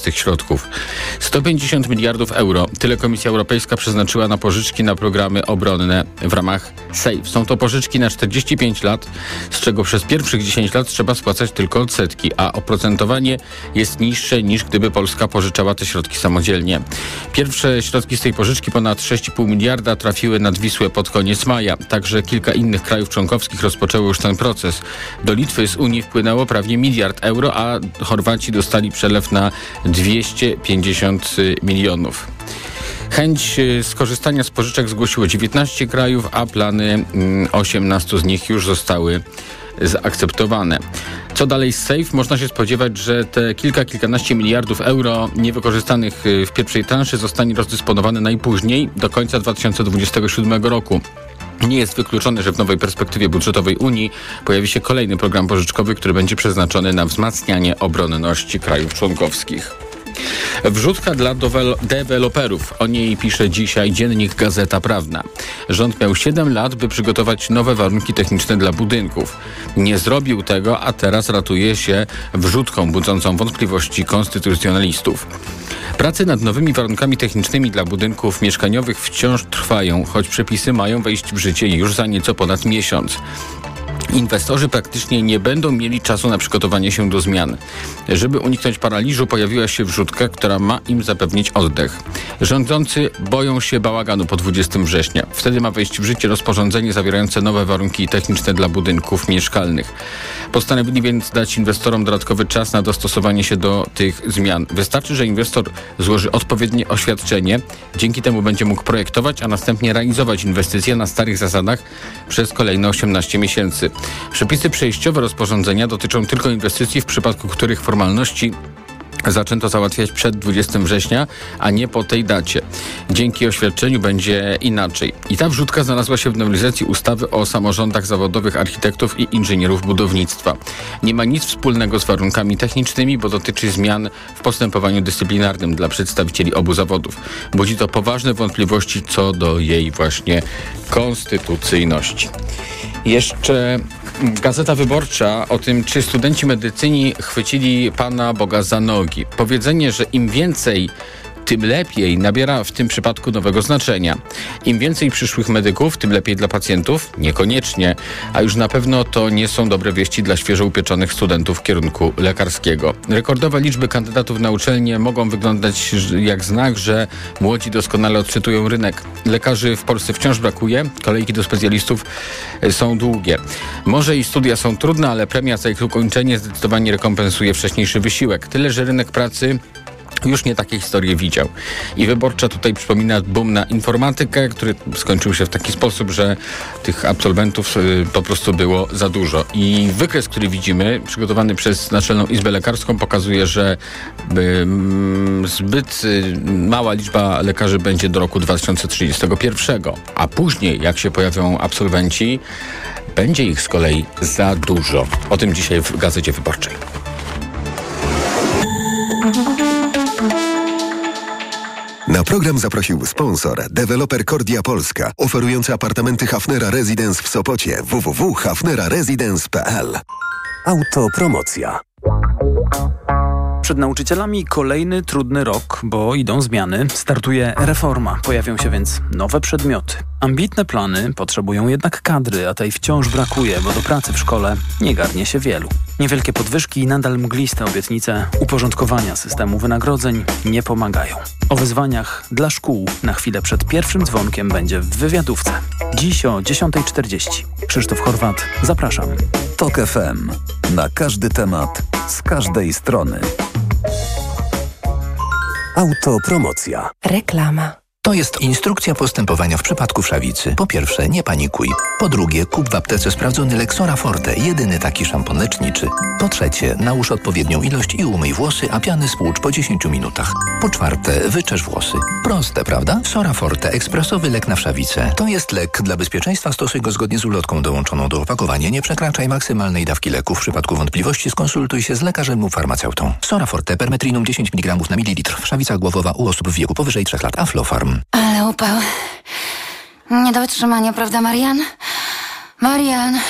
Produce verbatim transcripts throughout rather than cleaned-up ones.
tych środków. sto pięćdziesiąt miliardów euro. Tyle Komisja Europejska przeznaczyła na pożyczki na programy obronne w ramach SAFE. Są to pożyczki na czterdzieści pięć lat, z czego przez pierwszych dziesięć lat trzeba spłacać tylko odsetki, a oprocentowanie jest niższe niż gdyby Polska pożyczała te środki samodzielnie. Pierwsze środki z tej pożyczki, ponad sześć i pół miliarda, trafiły nad Wisłę pod koniec maja. Także kilka innych krajów członkowskich rozpoczęło już ten proces. Do Litwy z Unii wpłynęło prawie miliard euro, a Chorwaci dostali przelew na dwieście pięćdziesiąt milionów. Chęć skorzystania z pożyczek zgłosiło dziewiętnaście krajów, a plany osiemnaście z nich już zostały zaakceptowane. Co dalej z SAFE? Można się spodziewać, że te kilka, kilkanaście miliardów euro niewykorzystanych w pierwszej transzy zostanie rozdysponowane najpóźniej do końca dwa tysiące dwudziestego siódmego roku. Nie jest wykluczone, że w nowej perspektywie budżetowej Unii pojawi się kolejny program pożyczkowy, który będzie przeznaczony na wzmacnianie obronności krajów członkowskich. Wrzutka dla deweloperów. O niej pisze dzisiaj dziennik Gazeta Prawna. Rząd miał siedem lat, by przygotować nowe warunki techniczne dla budynków. Nie zrobił tego, a teraz ratuje się wrzutką budzącą wątpliwości konstytucjonalistów. Prace nad nowymi warunkami technicznymi dla budynków mieszkaniowych wciąż trwają, choć przepisy mają wejść w życie już za nieco ponad miesiąc. Inwestorzy praktycznie nie będą mieli czasu na przygotowanie się do zmian. Żeby uniknąć paraliżu, pojawiła się wrzutka, która ma im zapewnić oddech. Rządzący boją się bałaganu po dwudziestego września. Wtedy ma wejść w życie rozporządzenie zawierające nowe warunki techniczne dla budynków mieszkalnych. Postanowili więc dać inwestorom dodatkowy czas na dostosowanie się do tych zmian. Wystarczy, że inwestor złoży odpowiednie oświadczenie. Dzięki temu będzie mógł projektować, a następnie realizować inwestycje na starych zasadach przez kolejne osiemnaście miesięcy. Przepisy przejściowe rozporządzenia dotyczą tylko inwestycji, w przypadku których formalności zaczęto załatwiać przed dwudziestego września, a nie po tej dacie. Dzięki oświadczeniu będzie inaczej. I ta wrzutka znalazła się w nowelizacji ustawy o samorządach zawodowych architektów i inżynierów budownictwa. Nie ma nic wspólnego z warunkami technicznymi, bo dotyczy zmian w postępowaniu dyscyplinarnym dla przedstawicieli obu zawodów. Budzi to poważne wątpliwości co do jej właśnie konstytucyjności. Jeszcze Gazeta Wyborcza o tym, czy studenci medycyni chwycili Pana Boga za nogi. Powiedzenie, że im więcej, tym lepiej, nabiera w tym przypadku nowego znaczenia. Im więcej przyszłych medyków, tym lepiej dla pacjentów? Niekoniecznie. A już na pewno to nie są dobre wieści dla świeżo upieczonych studentów kierunku lekarskiego. Rekordowe liczby kandydatów na uczelnię mogą wyglądać jak znak, że młodzi doskonale odczytują rynek. Lekarzy w Polsce wciąż brakuje, kolejki do specjalistów są długie. Może i studia są trudne, ale premia za ich ukończenie zdecydowanie rekompensuje wcześniejszy wysiłek. Tyle, że rynek pracy już nie takie historie widział. I Wyborcza tutaj przypomina boom na informatykę, który skończył się w taki sposób, że tych absolwentów y, po prostu było za dużo. I wykres, który widzimy, przygotowany przez Naczelną Izbę Lekarską, pokazuje, że y, zbyt y, mała liczba lekarzy będzie do roku dwa tysiące trzydziestego pierwszego. A później, jak się pojawią absolwenci, będzie ich z kolei za dużo. O tym dzisiaj w Gazecie Wyborczej. Na program zaprosił sponsor, deweloper Kordia Polska, oferujący apartamenty Hafnera Residence w Sopocie. w w w kropka hafnera residence kropka p l. Autopromocja. Przed nauczycielami kolejny trudny rok, bo idą zmiany, startuje reforma, pojawią się więc nowe przedmioty. Ambitne plany potrzebują jednak kadry, a tej wciąż brakuje, bo do pracy w szkole nie garnie się wielu. Niewielkie podwyżki i nadal mgliste obietnice uporządkowania systemu wynagrodzeń nie pomagają. O wyzwaniach dla szkół na chwilę przed pierwszym dzwonkiem będzie w wywiadówce. Dziś o dziesiąta czterdzieści. Krzysztof Chorwat, zapraszam. Tok F M. Na każdy temat, z każdej strony. Autopromocja. Reklama. To jest instrukcja postępowania w przypadku wszawicy. Po pierwsze, nie panikuj. Po drugie, kup w aptece sprawdzony Lexora Forte, jedyny taki szampon leczniczy. Po trzecie, nałóż odpowiednią ilość i umyj włosy, a piany spłucz po dziesięciu minutach. Po czwarte, wyczesz włosy. Proste, prawda? Sora Forte, ekspresowy lek na wszawicę. To jest lek. Dla bezpieczeństwa stosuj go zgodnie z ulotką dołączoną do opakowania. Nie przekraczaj maksymalnej dawki leku. W przypadku wątpliwości skonsultuj się z lekarzem lub farmaceutą. Sora Forte, permetrinum dziesięć miligramów na mililitr. Wszawica głowowa u osób w wieku powyżej trzech lat. Aflofarm. Ale upał. Nie do wytrzymania, prawda, Marian? Marian,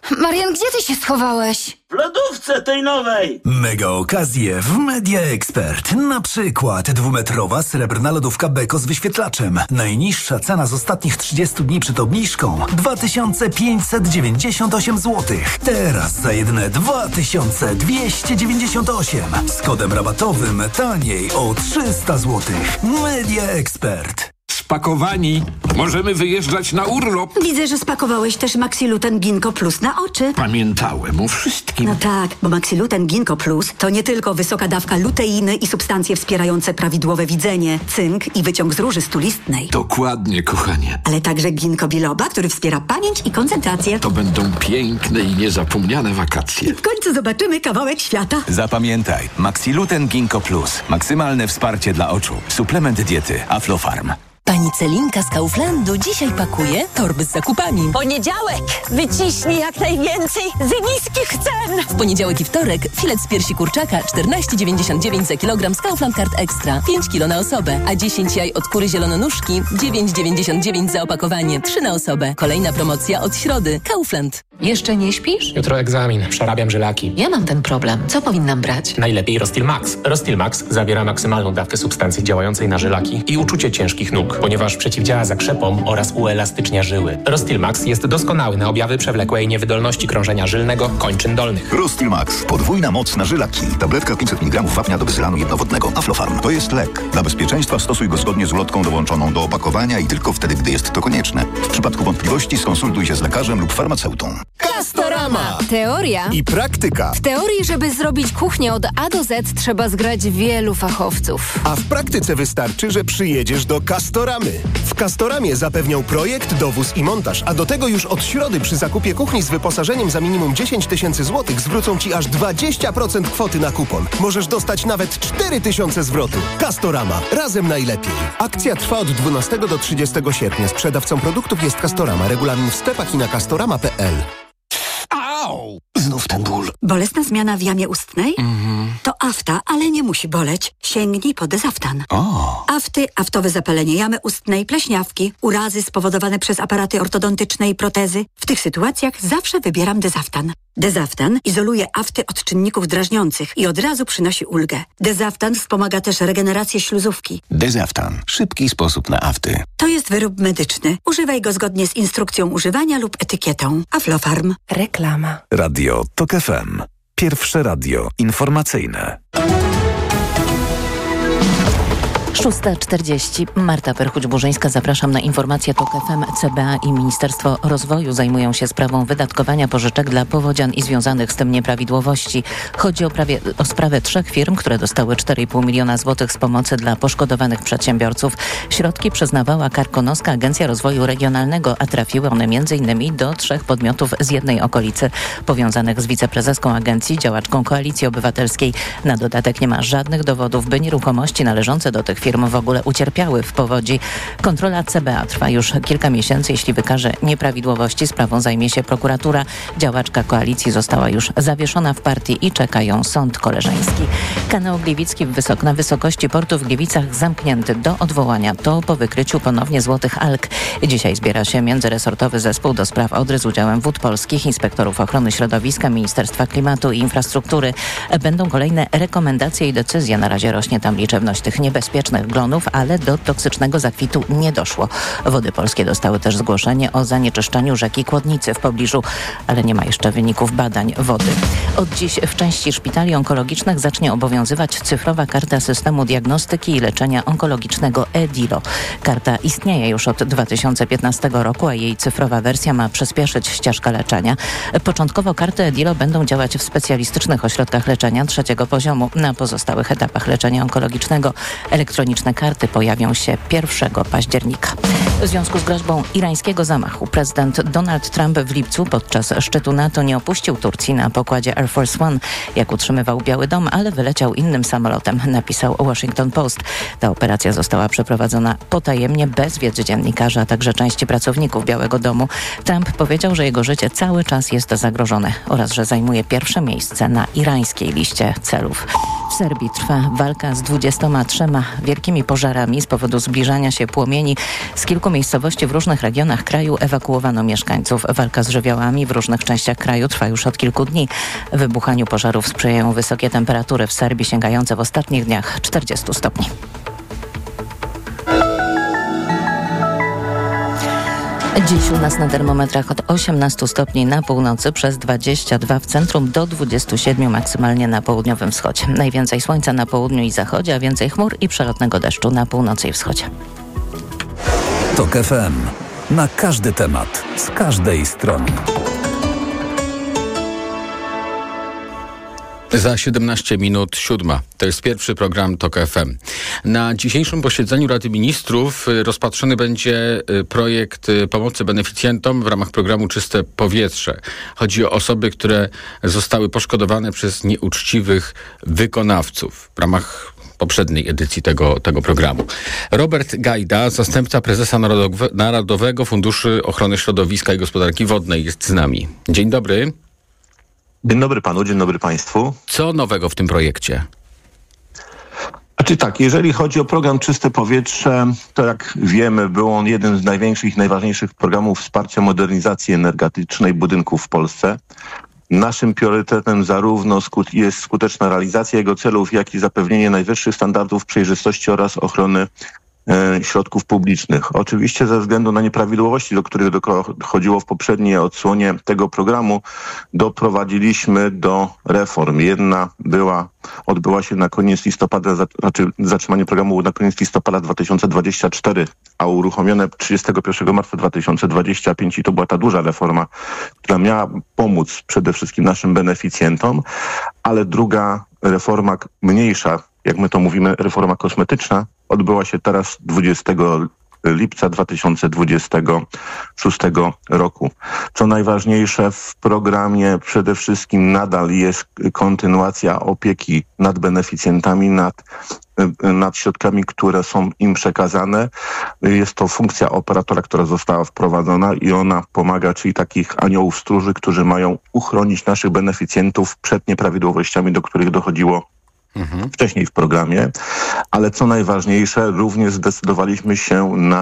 Marian, gdzie ty się schowałeś? W lodówce tej nowej! Mega okazje w Media Expert. Na przykład dwumetrowa srebrna lodówka Beko z wyświetlaczem. Najniższa cena z ostatnich trzydziestu dni przed obniżką dwa tysiące pięćset dziewięćdziesiąt osiem złotych. Teraz za jedyne dwa tysiące dwieście dziewięćdziesiąt osiem. Z kodem rabatowym taniej o trzysta złotych. Media Expert. Spakowani. Możemy wyjeżdżać na urlop. Widzę, że spakowałeś też Maxiluten Ginkgo Plus na oczy. Pamiętałem o wszystkim. No tak, bo Maxiluten Ginkgo Plus to nie tylko wysoka dawka luteiny i substancje wspierające prawidłowe widzenie, cynk i wyciąg z róży stulistnej. Dokładnie, kochanie. Ale także ginkgo biloba, który wspiera pamięć i koncentrację. To będą piękne i niezapomniane wakacje. W końcu zobaczymy kawałek świata. Zapamiętaj, Maxiluten Ginkgo Plus. Maksymalne wsparcie dla oczu. Suplement diety Aflofarm. Pani Celinka z Kauflandu dzisiaj pakuje torby z zakupami. Poniedziałek! Wyciśnij jak najwięcej z niskich cen! W poniedziałek i wtorek filet z piersi kurczaka czternaście dziewięćdziesiąt dziewięć za kilogram z Kaufland Card Extra. pięć kilo na osobę, a dziesięć jaj od kury zielononóżki dziewięć dziewięćdziesiąt dziewięć za opakowanie. trzy na osobę. Kolejna promocja od środy. Kaufland. Jeszcze nie śpisz? Jutro egzamin. Przerabiam żylaki. Ja mam ten problem. Co powinnam brać? Najlepiej Rostil Max. Rostil Max zawiera maksymalną dawkę substancji działającej na żylaki i uczucie ciężkich nóg, ponieważ przeciwdziała zakrzepom oraz uelastycznia żyły. Rostil Max jest doskonały na objawy przewlekłej niewydolności krążenia żylnego kończyn dolnych. Rostil Max. Podwójna moc na żylaki. Tabletka pięćset miligramów wapnia do wyzylanu jednowodnego. Aflofarm. To jest lek. Dla bezpieczeństwa stosuj go zgodnie z ulotką dołączoną do opakowania i tylko wtedy, gdy jest to konieczne. W przypadku wątpliwości skonsultuj się z lekarzem lub farmaceutą. Castorama. Teoria i praktyka. W teorii, żeby zrobić kuchnię od A do Z, trzeba zgrać wielu fachowców. A w praktyce wystarczy, że przyjedziesz do Castoramy. W Castoramie zapewnią projekt, dowóz i montaż, a do tego już od środy przy zakupie kuchni z wyposażeniem za minimum dziesięć tysięcy złotych zwrócą Ci aż dwadzieścia procent kwoty na kupon. Możesz dostać nawet cztery tysiące zwrotu. Castorama. Razem najlepiej. Akcja trwa od dwunastego do trzydziestego sierpnia. Sprzedawcą produktów jest Castorama. Regulamin w sklepach i na castorama kropka p l. Au! Znów ten ból. Bolesna zmiana w jamie ustnej? Mhm. To afta, ale nie musi boleć. Sięgnij po Dezaftan. O. Afty, aftowe zapalenie jamy ustnej, pleśniawki, urazy spowodowane przez aparaty ortodontyczne i protezy. W tych sytuacjach zawsze wybieram Dezaftan. Dezaftan izoluje afty od czynników drażniących i od razu przynosi ulgę. Dezaftan wspomaga też regenerację śluzówki. Dezaftan. Szybki sposób na afty. To jest wyrób medyczny. Używaj go zgodnie z instrukcją używania lub etykietą. Aflofarm. Reklama. Radio Tok F M. Pierwsze radio informacyjne. szósta czterdzieści. Marta Perchuć-Burzyńska. Zapraszam na informację Tok F M. C B A i Ministerstwo Rozwoju zajmują się sprawą wydatkowania pożyczek dla powodzian i związanych z tym nieprawidłowości. Chodzi o, prawie, o sprawę trzech firm, które dostały cztery i pół miliona złotych z pomocy dla poszkodowanych przedsiębiorców. Środki przyznawała Karkonoska Agencja Rozwoju Regionalnego, a trafiły one między innymi do trzech podmiotów z jednej okolicy, powiązanych z wiceprezeską agencji, działaczką Koalicji Obywatelskiej. Na dodatek nie ma żadnych dowodów, by nieruchomości należące do tych firm w ogóle ucierpiały w powodzi. Kontrola C B A trwa już kilka miesięcy. Jeśli wykaże nieprawidłowości, sprawą zajmie się prokuratura. Działaczka koalicji została już zawieszona w partii i czeka ją sąd koleżeński. Kanał Gliwicki w wysok- na wysokości portu w Gliwicach zamknięty do odwołania. To po wykryciu ponownie złotych alg. Dzisiaj zbiera się międzyresortowy zespół do spraw Odry z udziałem Wód Polskich, inspektorów ochrony środowiska, Ministerstwa Klimatu i Infrastruktury. Będą kolejne rekomendacje i decyzje. Na razie rośnie tam liczebność tych niebezpiecznych glonów, ale do toksycznego zakwitu nie doszło. Wody Polskie dostały też zgłoszenie o zanieczyszczeniu rzeki Kłodnicy w pobliżu, ale nie ma jeszcze wyników badań wody. Od dziś w części szpitali onkologicznych zacznie obowiązywać cyfrowa karta systemu diagnostyki i leczenia onkologicznego eDilo. Karta istnieje już od dwa tysiące piętnastego roku, a jej cyfrowa wersja ma przyspieszyć ścieżkę leczenia. Początkowo karty eDilo będą działać w specjalistycznych ośrodkach leczenia trzeciego poziomu. Na pozostałych etapach leczenia onkologicznego elektroniczne karty pojawią się pierwszego października. W związku z groźbą irańskiego zamachu prezydent Donald Trump w lipcu podczas szczytu NATO nie opuścił Turcji na pokładzie Air Force One, jak utrzymywał Biały Dom, ale wyleciał innym samolotem, napisał Washington Post. Ta operacja została przeprowadzona potajemnie, bez wiedzy dziennikarzy, a także części pracowników Białego Domu. Trump powiedział, że jego życie cały czas jest zagrożone oraz że zajmuje pierwsze miejsce na irańskiej liście celów. W Serbii trwa walka z dwudziestoma trzema wielkimi pożarami z powodu zbliżania się płomieni. Z kilku miejscowości w różnych regionach kraju ewakuowano mieszkańców. Walka z żywiołami w różnych częściach kraju trwa już od kilku dni. Wybuchaniu pożarów sprzyjają wysokie temperatury w Serbii, sięgające w ostatnich dniach czterdziestu stopni. Dziś u nas na termometrach od osiemnastu stopni na północy, przez dwadzieścia dwa w centrum, do dwudziestu siedmiu maksymalnie na południowym wschodzie. Najwięcej słońca na południu i zachodzie, a więcej chmur i przelotnego deszczu na północy i wschodzie. Tok F M. Na każdy temat, z każdej strony. Za siedemnaście minut siódma. To jest pierwszy program Tok F M. Na dzisiejszym posiedzeniu Rady Ministrów rozpatrzony będzie projekt pomocy beneficjentom w ramach programu Czyste Powietrze. Chodzi o osoby, które zostały poszkodowane przez nieuczciwych wykonawców w ramach poprzedniej edycji tego, tego programu. Robert Gajda, zastępca prezesa Narodowe, Narodowego Funduszu Ochrony Środowiska i Gospodarki Wodnej, jest z nami. Dzień dobry. Dzień dobry panu, dzień dobry państwu. Co nowego w tym projekcie? Znaczy tak, jeżeli chodzi o program Czyste Powietrze, to jak wiemy, był on jeden z największych i najważniejszych programów wsparcia modernizacji energetycznej budynków w Polsce. Naszym priorytetem zarówno skut- jest skuteczna realizacja jego celów, jak i zapewnienie najwyższych standardów przejrzystości oraz ochrony e, środków publicznych. Oczywiście ze względu na nieprawidłowości, do których dochodziło w poprzedniej odsłonie tego programu, doprowadziliśmy do reform. Jedna była, odbyła się na koniec listopada, znaczy zatrzymanie programu było na koniec listopada dwa tysiące dwudziestego czwartego, a uruchomione trzydziestego pierwszego marca dwa tysiące dwudziestego piątego i to była ta duża reforma, która miała pomóc przede wszystkim naszym beneficjentom, ale druga reforma mniejsza, jak my to mówimy, reforma kosmetyczna, odbyła się teraz dwudziestego lipca dwa tysiące dwudziestego szóstego roku. Co najważniejsze, w programie przede wszystkim nadal jest kontynuacja opieki nad beneficjentami, nad, nad środkami, które są im przekazane. Jest to funkcja operatora, która została wprowadzona i ona pomaga, czyli takich aniołów stróży, którzy mają uchronić naszych beneficjentów przed nieprawidłowościami, do których dochodziło Mhm. wcześniej w programie, ale co najważniejsze, również zdecydowaliśmy się na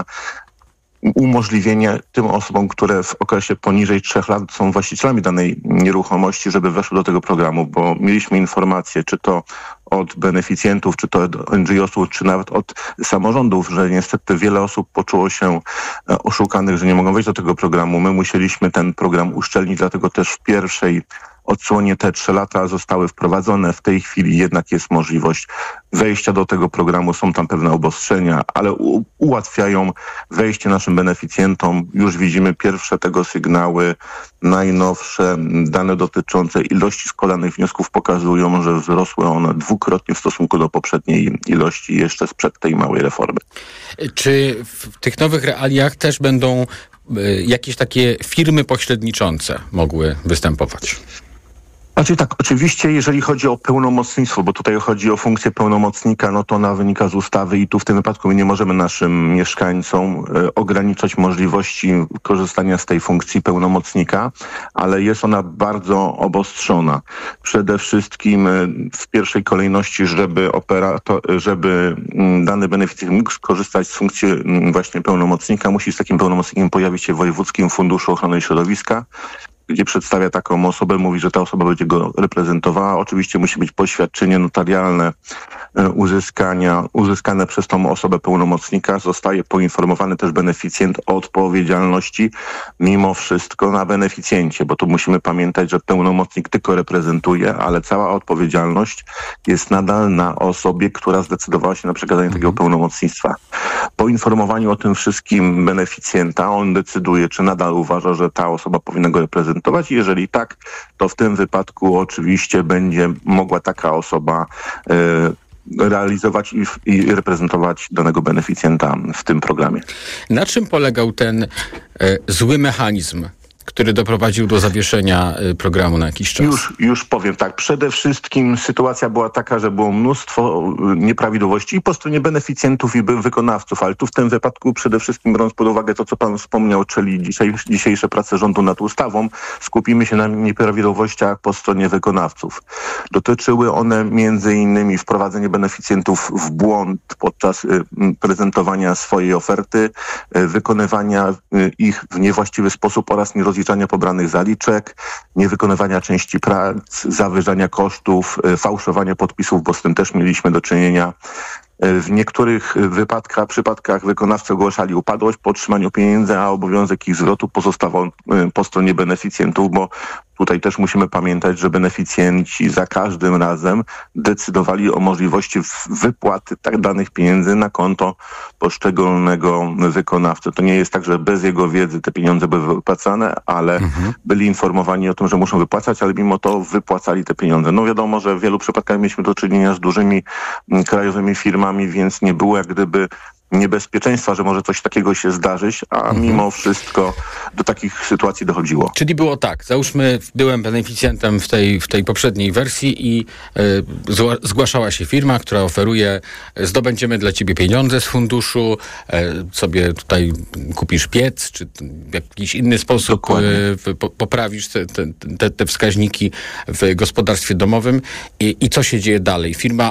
umożliwienie tym osobom, które w okresie poniżej trzech lat są właścicielami danej nieruchomości, żeby weszły do tego programu, bo mieliśmy informacje, czy to od beneficjentów, czy to od N G O sów, czy nawet od samorządów, że niestety wiele osób poczuło się oszukanych, że nie mogą wejść do tego programu. My musieliśmy ten program uszczelnić, dlatego też w pierwszej odsłonie te trzy lata zostały wprowadzone. W tej chwili jednak jest możliwość wejścia do tego programu. Są tam pewne obostrzenia, ale u- ułatwiają wejście naszym beneficjentom. Już widzimy pierwsze tego sygnały. Najnowsze dane dotyczące ilości składanych wniosków pokazują, że wzrosły one dwukrotnie w stosunku do poprzedniej ilości jeszcze sprzed tej małej reformy. Czy w tych nowych realiach też będą y, jakieś takie firmy pośredniczące mogły występować? Znaczy tak, oczywiście jeżeli chodzi o pełnomocnictwo, bo tutaj chodzi o funkcję pełnomocnika, no to ona wynika z ustawy i tu w tym wypadku my nie możemy naszym mieszkańcom e, ograniczać możliwości korzystania z tej funkcji pełnomocnika, ale jest ona bardzo obostrzona. Przede wszystkim e, w pierwszej kolejności, żeby operator, żeby m, dany beneficjent mógł skorzystać z funkcji m, właśnie pełnomocnika, musi z takim pełnomocnikiem pojawić się w Wojewódzkim Funduszu Ochrony Środowiska, gdzie przedstawia taką osobę, mówi, że ta osoba będzie go reprezentowała. Oczywiście musi być poświadczenie notarialne uzyskania, uzyskane przez tą osobę pełnomocnika. Zostaje poinformowany też beneficjent o odpowiedzialności mimo wszystko na beneficjencie, bo tu musimy pamiętać, że pełnomocnik tylko reprezentuje, ale cała odpowiedzialność jest nadal na osobie, która zdecydowała się na przekazanie takiego pełnomocnictwa. Po informowaniu o tym wszystkim beneficjenta, on decyduje, czy nadal uważa, że ta osoba powinna go reprezentować. Jeżeli tak, to w tym wypadku oczywiście będzie mogła taka osoba y, realizować i, i reprezentować danego beneficjenta w tym programie. Na czym polegał ten y, zły mechanizm który doprowadził do zawieszenia programu na jakiś czas? Już, już powiem tak. Przede wszystkim sytuacja była taka, że było mnóstwo nieprawidłowości i po stronie beneficjentów i wykonawców, ale tu w tym wypadku przede wszystkim, biorąc pod uwagę to, co pan wspomniał, czyli dzisiaj, dzisiejsze prace rządu nad ustawą, skupimy się na nieprawidłowościach po stronie wykonawców. Dotyczyły one między innymi wprowadzenia beneficjentów w błąd podczas y, prezentowania swojej oferty, y, wykonywania y, ich w niewłaściwy sposób oraz nierozliczania pobranych zaliczek, niewykonywania części prac, zawyżania kosztów, y, fałszowania podpisów, bo z tym też mieliśmy do czynienia. W niektórych wypadkach, przypadkach wykonawcy ogłaszali upadłość po otrzymaniu pieniędzy, a obowiązek ich zwrotu pozostawał po stronie beneficjentów, bo tutaj też musimy pamiętać, że beneficjenci za każdym razem decydowali o możliwości wypłaty tak danych pieniędzy na konto poszczególnego wykonawcy. To nie jest tak, że bez jego wiedzy te pieniądze były wypłacane, ale mhm. byli informowani o tym, że muszą wypłacać, ale mimo to wypłacali te pieniądze. No wiadomo, że w wielu przypadkach mieliśmy do czynienia z dużymi krajowymi firmami, więc nie było jak gdyby niebezpieczeństwa, że może coś takiego się zdarzyć, a mhm. mimo wszystko do takich sytuacji dochodziło. Czyli było tak, załóżmy, byłem beneficjentem w tej, w tej poprzedniej wersji i y, zła, zgłaszała się firma, która oferuje, zdobędziemy dla ciebie pieniądze z funduszu, y, sobie tutaj kupisz piec, czy w jakiś inny sposób y, po, poprawisz te, te, te, te wskaźniki w gospodarstwie domowym i, i co się dzieje dalej? Firma y,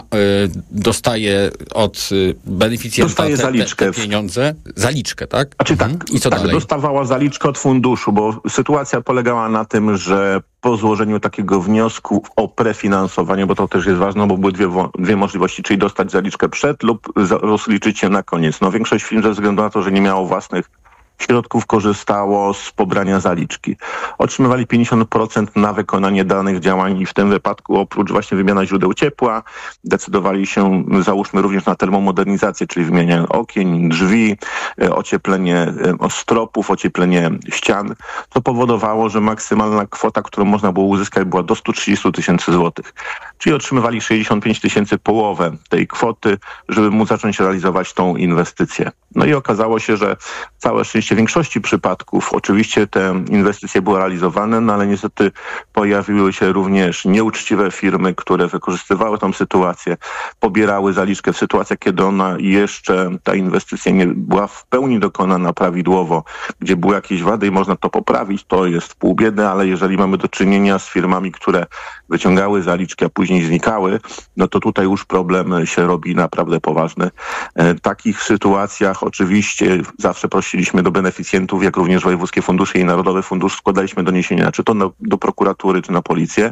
dostaje od y, beneficjenta dostaje zaliczkę. Te, te pieniądze, zaliczkę, tak? Znaczy tak, I co tak dalej? Dostawała zaliczkę od funduszu, bo sytuacja polegała na tym, że po złożeniu takiego wniosku o prefinansowanie, bo to też jest ważne, bo były dwie, dwie możliwości, czyli dostać zaliczkę przed lub rozliczyć się na koniec. No większość firm ze względu na to, że nie miało własnych środków, korzystało z pobrania zaliczki. Otrzymywali pięćdziesiąt procent na wykonanie danych działań i w tym wypadku oprócz właśnie wymiana źródeł ciepła decydowali się, załóżmy, również na termomodernizację, czyli wymianę okien, drzwi, ocieplenie stropów, ocieplenie ścian, co powodowało, że maksymalna kwota, którą można było uzyskać, była do sto trzydzieści tysięcy złotych. Czyli otrzymywali sześćdziesiąt pięć tysięcy, połowę tej kwoty, żeby móc zacząć realizować tą inwestycję. No i okazało się, że całe szczęście w większości przypadków oczywiście te inwestycje były realizowane, no ale niestety pojawiły się również nieuczciwe firmy, które wykorzystywały tą sytuację, pobierały zaliczkę w sytuacjach, kiedy ona jeszcze, ta inwestycja nie była w pełni dokonana prawidłowo, gdzie były jakieś wady i można to poprawić, to jest pół biedy, ale jeżeli mamy do czynienia z firmami, które wyciągały zaliczki, a później znikały, no to tutaj już problem się robi naprawdę poważny. W takich sytuacjach oczywiście zawsze prosiliśmy do beneficjentów, jak również wojewódzkie fundusze i Narodowy Fundusz, składaliśmy doniesienia, czy to na, do prokuratury, czy na policję.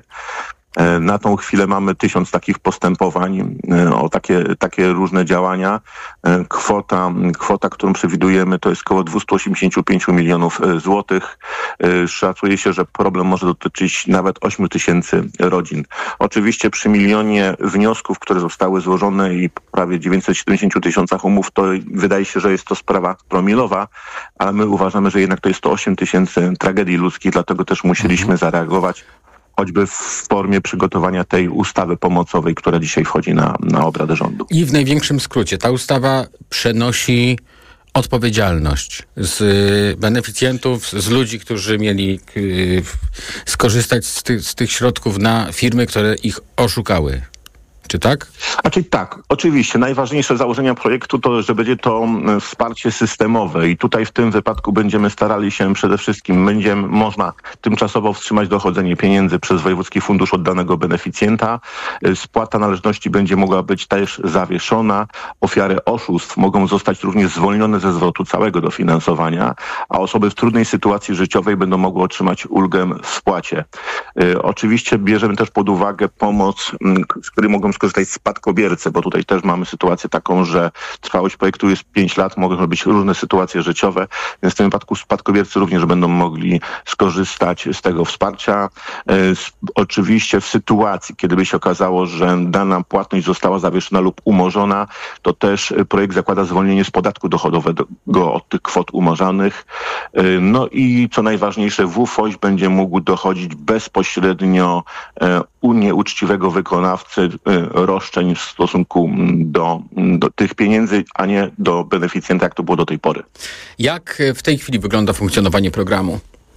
Na tą chwilę mamy tysiąc takich postępowań o takie, takie różne działania. Kwota, kwota, którą przewidujemy, to jest około dwieście osiemdziesiąt pięć milionów złotych. Szacuje się, że problem może dotyczyć nawet ośmiu tysięcy rodzin. Oczywiście przy milionie wniosków, które zostały złożone i prawie dziewięćset siedemdziesięciu tysiącach umów, to wydaje się, że jest to sprawa promilowa, ale my uważamy, że jednak to jest to osiem tysięcy tragedii ludzkich, dlatego też musieliśmy mhm. zareagować, choćby w formie przygotowania tej ustawy pomocowej, która dzisiaj wchodzi na, na obrady rządu. I w największym skrócie, ta ustawa przenosi odpowiedzialność z beneficjentów, z ludzi, którzy mieli yy, skorzystać z, ty, z tych środków na firmy, które ich oszukały. Czy tak? Znaczy tak, oczywiście. Najważniejsze założenia projektu to, że będzie to wsparcie systemowe i tutaj w tym wypadku będziemy starali się przede wszystkim, będzie można tymczasowo wstrzymać dochodzenie pieniędzy przez Wojewódzki Fundusz od danego beneficjenta. Spłata należności będzie mogła być też zawieszona. Ofiary oszustw mogą zostać również zwolnione ze zwrotu całego dofinansowania, a osoby w trudnej sytuacji życiowej będą mogły otrzymać ulgę w spłacie. Y, oczywiście bierzemy też pod uwagę pomoc, z której mogą skorzystać spadkobiercy, bo tutaj też mamy sytuację taką, że trwałość projektu jest pięć lat, mogą być różne sytuacje życiowe, więc w tym wypadku spadkobiercy również będą mogli skorzystać z tego wsparcia. Oczywiście w sytuacji, kiedy by się okazało, że dana płatność została zawieszona lub umorzona, to też projekt zakłada zwolnienie z podatku dochodowego od tych kwot umorzanych. No i co najważniejsze, W F O Ś będzie mógł dochodzić bezpośrednio u nieuczciwego wykonawcy roszczeń w stosunku do, do tych pieniędzy, a nie do beneficjenta, jak to było do tej pory. Jak w tej chwili wygląda funkcjonowanie programu?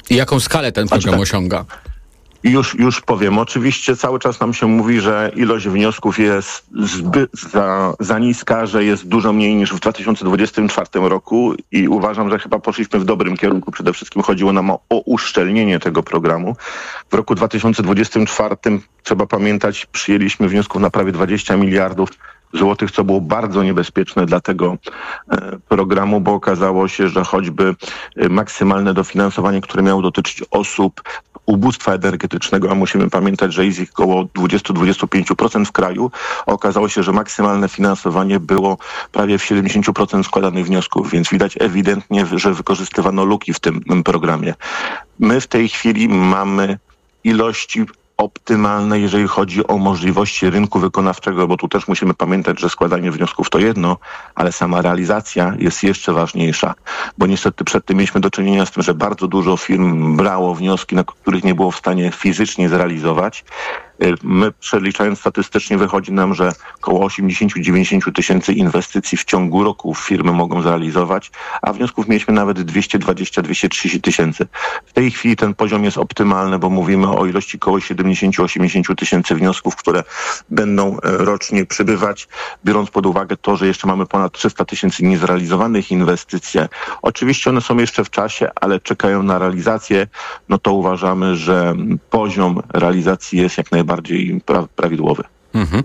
I jaką skalę ten program znaczy, tak. osiąga? Już, już powiem. Oczywiście cały czas nam się mówi, że ilość wniosków jest zbyt za, za niska, że jest dużo mniej niż w dwa tysiące dwudziestym czwartym roku i uważam, że chyba poszliśmy w dobrym kierunku. Przede wszystkim chodziło nam o, o uszczelnienie tego programu. W roku dwa tysiące dwudziestym czwartym, trzeba pamiętać, przyjęliśmy wniosków na prawie dwadzieścia miliardów złotych, co było bardzo niebezpieczne dla tego e, programu, bo okazało się, że choćby e, maksymalne dofinansowanie, które miało dotyczyć osób ubóstwa energetycznego, a musimy pamiętać, że jest ich około dwadzieścia do dwudziestu pięciu procent w kraju, okazało się, że maksymalne finansowanie było prawie w siedemdziesięciu procentach składanych wniosków, więc widać ewidentnie, że wykorzystywano luki w tym programie. My w tej chwili mamy ilości optymalne, jeżeli chodzi o możliwości rynku wykonawczego, bo tu też musimy pamiętać, że składanie wniosków to jedno, ale sama realizacja jest jeszcze ważniejsza, bo niestety przedtem mieliśmy do czynienia z tym, że bardzo dużo firm brało wnioski, na których nie było w stanie fizycznie zrealizować. My, przeliczając statystycznie, wychodzi nam, że około osiemdziesiąt do dziewięćdziesięciu tysięcy inwestycji w ciągu roku firmy mogą zrealizować, a wniosków mieliśmy nawet dwieście dwadzieścia do dwieście trzydzieści tysięcy. W tej chwili ten poziom jest optymalny, bo mówimy o ilości około siedemdziesiąt do osiemdziesięciu tysięcy wniosków, które będą rocznie przybywać, biorąc pod uwagę to, że jeszcze mamy ponad trzysta tysięcy niezrealizowanych inwestycji. Oczywiście one są jeszcze w czasie, ale czekają na realizację, no to uważamy, że poziom realizacji jest jak najbardziej bardziej pra- prawidłowy. Mhm.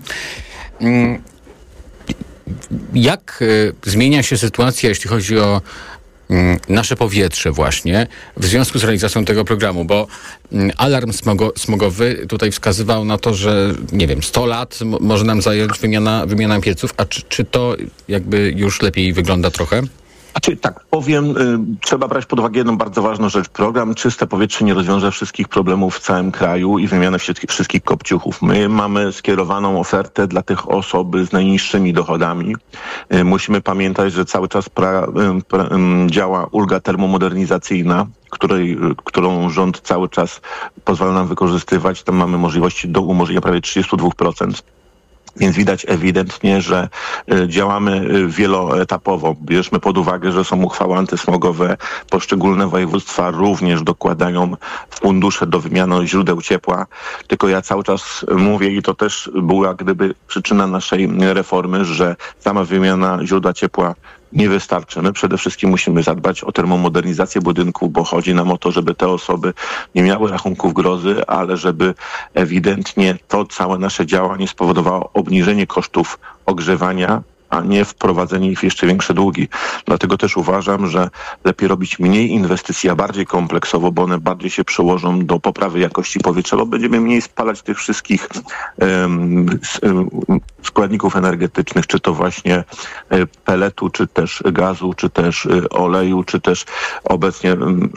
Jak y, zmienia się sytuacja, jeśli chodzi o y, nasze powietrze właśnie w związku z realizacją tego programu? Bo y, alarm smogo, smogowy tutaj wskazywał na to, że nie wiem, sto lat m- może nam zająć wymiana, wymiana pieców, a czy, czy to jakby już lepiej wygląda trochę? Znaczy tak, powiem, y, trzeba brać pod uwagę jedną bardzo ważną rzecz. Program Czyste Powietrze nie rozwiąże wszystkich problemów w całym kraju i wymianę wszystkich, wszystkich kopciuchów. My mamy skierowaną ofertę dla tych osób z najniższymi dochodami. Y, musimy pamiętać, że cały czas pra, y, pra, y, działa ulga termomodernizacyjna, której, którą rząd cały czas pozwala nam wykorzystywać. Tam mamy możliwości do umożliwienia prawie trzydzieści dwa procent. Więc widać ewidentnie, że y, działamy y, wieloetapowo. Bierzmy pod uwagę, że są uchwały antysmogowe. Poszczególne województwa również dokładają fundusze do wymiany źródeł ciepła. Tylko ja cały czas mówię, i to też była gdyby przyczyna naszej reformy, że sama wymiana źródła ciepła nie wystarczy. My przede wszystkim musimy zadbać o termomodernizację budynków, bo chodzi nam o to, żeby te osoby nie miały rachunków grozy, ale żeby ewidentnie to całe nasze działanie spowodowało obniżenie kosztów ogrzewania, a nie wprowadzenie ich w jeszcze większe długi. Dlatego też uważam, że lepiej robić mniej inwestycji, a bardziej kompleksowo, bo one bardziej się przełożą do poprawy jakości powietrza, bo będziemy mniej spalać tych wszystkich um, składników energetycznych, czy to właśnie peletu, czy też gazu, czy też oleju, czy też obecnie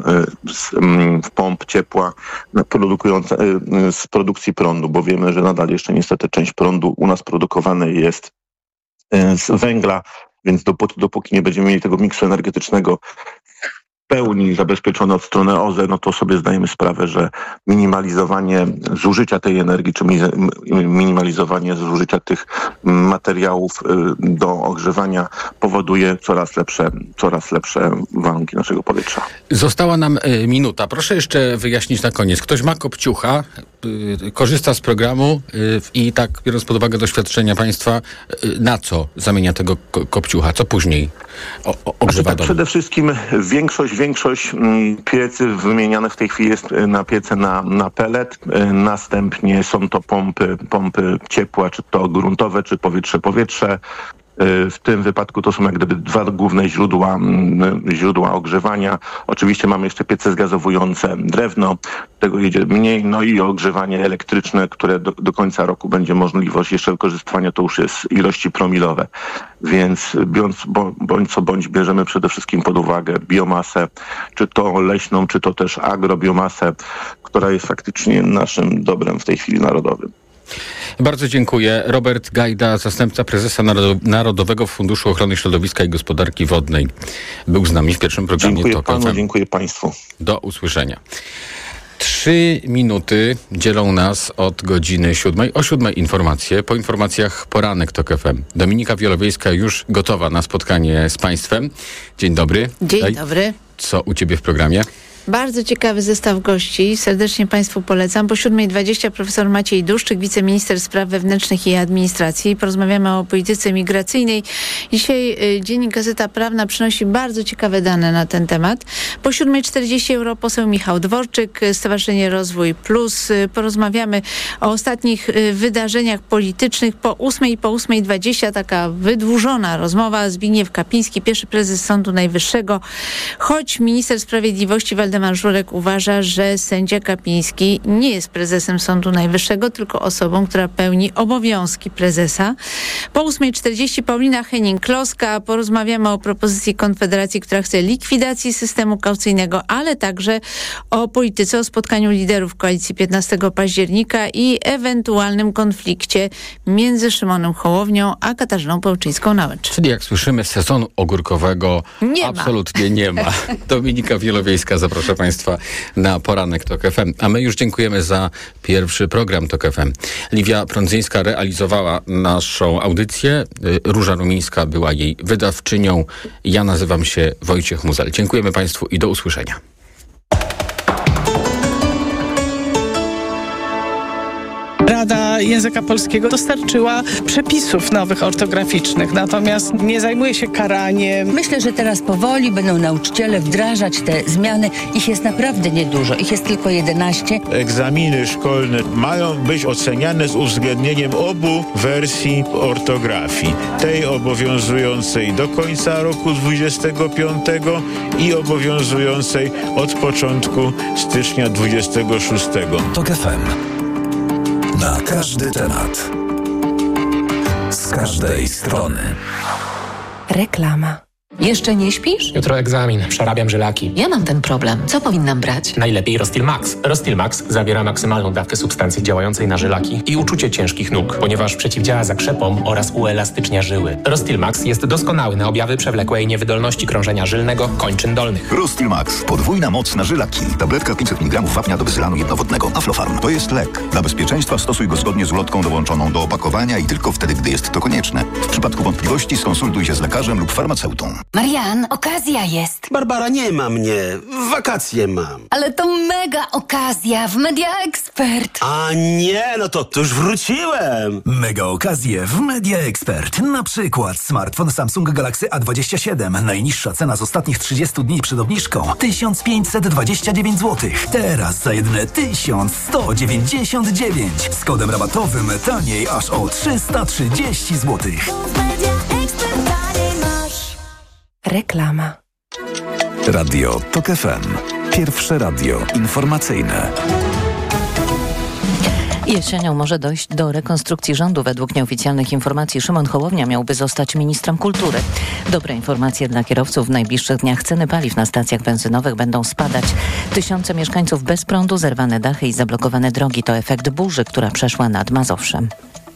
z pomp ciepła produkujące z produkcji prądu, bo wiemy, że nadal jeszcze niestety część prądu u nas produkowane jest z węgla, więc dopóki, dopóki nie będziemy mieli tego miksu energetycznego w pełni zabezpieczone od strony O Z E, no to sobie zdajemy sprawę, że minimalizowanie zużycia tej energii, czy minimalizowanie zużycia tych materiałów do ogrzewania powoduje coraz lepsze, coraz lepsze warunki naszego powietrza. Została nam y, minuta. Proszę jeszcze wyjaśnić na koniec. Ktoś ma kopciucha, y, korzysta z programu y, i tak, biorąc pod uwagę doświadczenia państwa, y, na co zamienia tego ko- kopciucha? Co później o, o, ogrzewa znaczy, tak, przede wszystkim większość, większość mm, piecy wymienianych w tej chwili jest na piece na, na pelet. Y, następnie są to pompy, pompy ciepła, czy to gruntowe, czy powietrze-powietrze. W tym wypadku to są jak gdyby dwa główne źródła, źródła ogrzewania. Oczywiście mamy jeszcze piece zgazowujące drewno, tego jedzie mniej, no i ogrzewanie elektryczne, które do, do końca roku będzie możliwość jeszcze wykorzystywania, to już jest ilości promilowe. Więc biorąc, bo, bądź co bądź bierzemy przede wszystkim pod uwagę biomasę, czy to leśną, czy to też agrobiomasę, która jest faktycznie naszym dobrem w tej chwili narodowym. Bardzo dziękuję. Robert Gajda, zastępca prezesa Narodowego Funduszu Ochrony Środowiska i Gospodarki Wodnej, był z nami w pierwszym programie. Dziękuję Tok panu, F M. dziękuję państwu. Do usłyszenia. Trzy minuty dzielą nas od godziny siódmej. O siódmej informacje. Po informacjach poranek Tok F M. Dominika Wielowiejska już gotowa na spotkanie z państwem. Dzień dobry. Dzień Daj. dobry. Co u ciebie w programie? Bardzo ciekawy zestaw gości. Serdecznie Państwu polecam. Po siódmej dwadzieścia profesor Maciej Duszczyk, wiceminister spraw wewnętrznych i administracji. Porozmawiamy o polityce migracyjnej. Dzisiaj y, Dziennik Gazeta Prawna przynosi bardzo ciekawe dane na ten temat. Po siódmej czterdzieści europoseł Michał Dworczyk, Stowarzyszenie Rozwój Plus. Y, porozmawiamy o ostatnich y, wydarzeniach politycznych. Po ósmej i po ósmej dwadzieścia taka wydłużona rozmowa. Zbigniew Kapiński, pierwszy prezes Sądu Najwyższego. Choć minister sprawiedliwości Waldemar Żurek uważa, że sędzia Kapiński nie jest prezesem Sądu Najwyższego, tylko osobą, która pełni obowiązki prezesa. Po ósmej czterdzieści Paulina Henning-Kloska. Porozmawiamy o propozycji Konfederacji, która chce likwidacji systemu kaucyjnego, ale także o polityce, o spotkaniu liderów koalicji piętnastego października i ewentualnym konflikcie między Szymonem Hołownią a Katarzyną Pełczyńską-Nałęcz. Czyli jak słyszymy, sezonu ogórkowego nie absolutnie ma. nie ma. Dominika Wielowiejska zaprasza Państwa na poranek TOK F M. A my już dziękujemy za pierwszy program TOK F M. Liwia Prądzyńska realizowała naszą audycję. Róża Rumińska była jej wydawczynią. Ja nazywam się Wojciech Muzel. Dziękujemy Państwu i do usłyszenia. Rada Języka Polskiego dostarczyła przepisów nowych ortograficznych, natomiast nie zajmuje się karaniem. Myślę, że teraz powoli będą nauczyciele wdrażać te zmiany. Ich jest naprawdę niedużo. Ich jest tylko jedenaście. Egzaminy szkolne mają być oceniane z uwzględnieniem obu wersji ortografii. Tej obowiązującej do końca roku dwudziestego piątego i obowiązującej od początku stycznia dwudziestego szóstego. TOK F M. Na każdy temat. Z każdej strony. Reklama. Jeszcze nie śpisz? Jutro egzamin. Przerabiam żylaki. Ja mam ten problem. Co powinnam brać? Najlepiej Rostil Max. Rostil Max zawiera maksymalną dawkę substancji działającej na żylaki i uczucie ciężkich nóg, ponieważ przeciwdziała zakrzepom oraz uelastycznia żyły. Rostil Max jest doskonały na objawy przewlekłej niewydolności krążenia żylnego kończyn dolnych. Rostil Max. Podwójna moc na żylaki. Tabletka pięćset miligramów wapnia do bezylanu jednowodnego. Aflofarm. To jest lek. Dla bezpieczeństwa stosuj go zgodnie z ulotką dołączoną do opakowania i tylko wtedy, gdy jest to konieczne. W przypadku wątpliwości skonsultuj się z lekarzem lub farmaceutą. Marian, okazja jest. Barbara, nie ma mnie. Wakacje mam. Ale to mega okazja w Media Expert. A nie, no to, to już wróciłem. Mega okazje w Media Expert. Na przykład smartfon Samsung Galaxy A dwadzieścia siedem. Najniższa cena z ostatnich trzydziestu dni przed obniżką. tysiąc pięćset dwadzieścia dziewięć złotych. Teraz za jedyne tysiąc sto dziewięćdziesiąt dziewięć. Z kodem rabatowym taniej aż o trzysta trzydzieści złotych. Reklama. Radio TOK F M. Pierwsze radio informacyjne. Jesienią może dojść do rekonstrukcji rządu. Według nieoficjalnych informacji Szymon Hołownia miałby zostać ministrem kultury. Dobre informacje dla kierowców. W najbliższych dniach ceny paliw na stacjach benzynowych będą spadać. Tysiące mieszkańców bez prądu, zerwane dachy i zablokowane drogi to efekt burzy, która przeszła nad Mazowszem.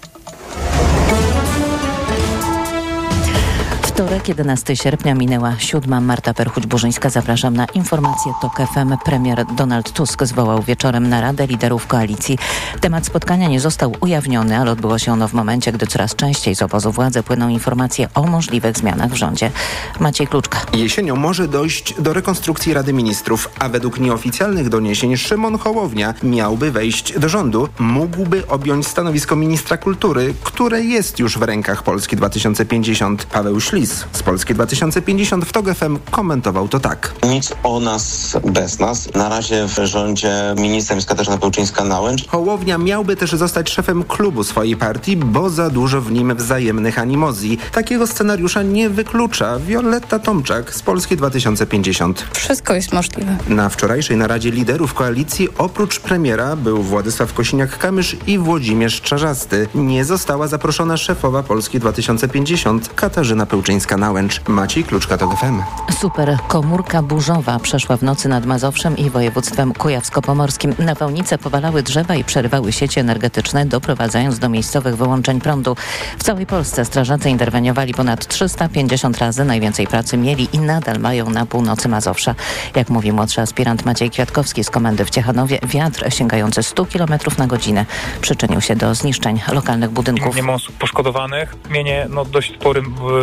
Wtorek, jedenastego sierpnia, minęła siódma. Marta Perchuć-Burzyńska. Zapraszam na informacje TOK F M. Premier Donald Tusk zwołał wieczorem naradę liderów koalicji. Temat spotkania nie został ujawniony, ale odbyło się ono w momencie, gdy coraz częściej z obozu władzy płyną informacje o możliwych zmianach w rządzie. Maciej Kluczka. Jesienią może dojść do rekonstrukcji Rady Ministrów, a według nieoficjalnych doniesień Szymon Hołownia miałby wejść do rządu. Mógłby objąć stanowisko ministra kultury, które jest już w rękach Polski dwa tysiące pięćdziesiąt. Paweł Ślis z Polski dwa tysiące pięćdziesiąt w TOK F M komentował to tak. Nic o nas bez nas. Na razie w rządzie ministrem jest Katarzyna Pełczyńska-Nałęcz. Hołownia miałby też zostać szefem klubu swojej partii, bo za dużo w nim wzajemnych animozji. Takiego scenariusza nie wyklucza Wioletta Tomczak z Polski dwa tysiące pięćdziesiąt. Wszystko jest możliwe. Na wczorajszej naradzie liderów koalicji oprócz premiera był Władysław Kosiniak-Kamysz i Włodzimierz Czarzasty. Nie została zaproszona szefowa Polski dwa tysiące pięćdziesiąt Katarzyna Pełczyńska-Nałęcz. Maciej Kluczka, TOK F M. Super komórka burzowa przeszła w nocy nad Mazowszem i województwem kujawsko-pomorskim. Nawałnice powalały drzewa i przerywały sieci energetyczne, doprowadzając do miejscowych wyłączeń prądu. W całej Polsce strażacy interweniowali ponad trzysta pięćdziesiąt razy. Najwięcej pracy mieli i nadal mają na północy Mazowsza. Jak mówi młodszy aspirant Maciej Kwiatkowski z komendy w Ciechanowie, wiatr sięgający stu kilometrów na godzinę przyczynił się do zniszczeń lokalnych budynków. Nie ma osób poszkodowanych. Mienie no, dość sporym w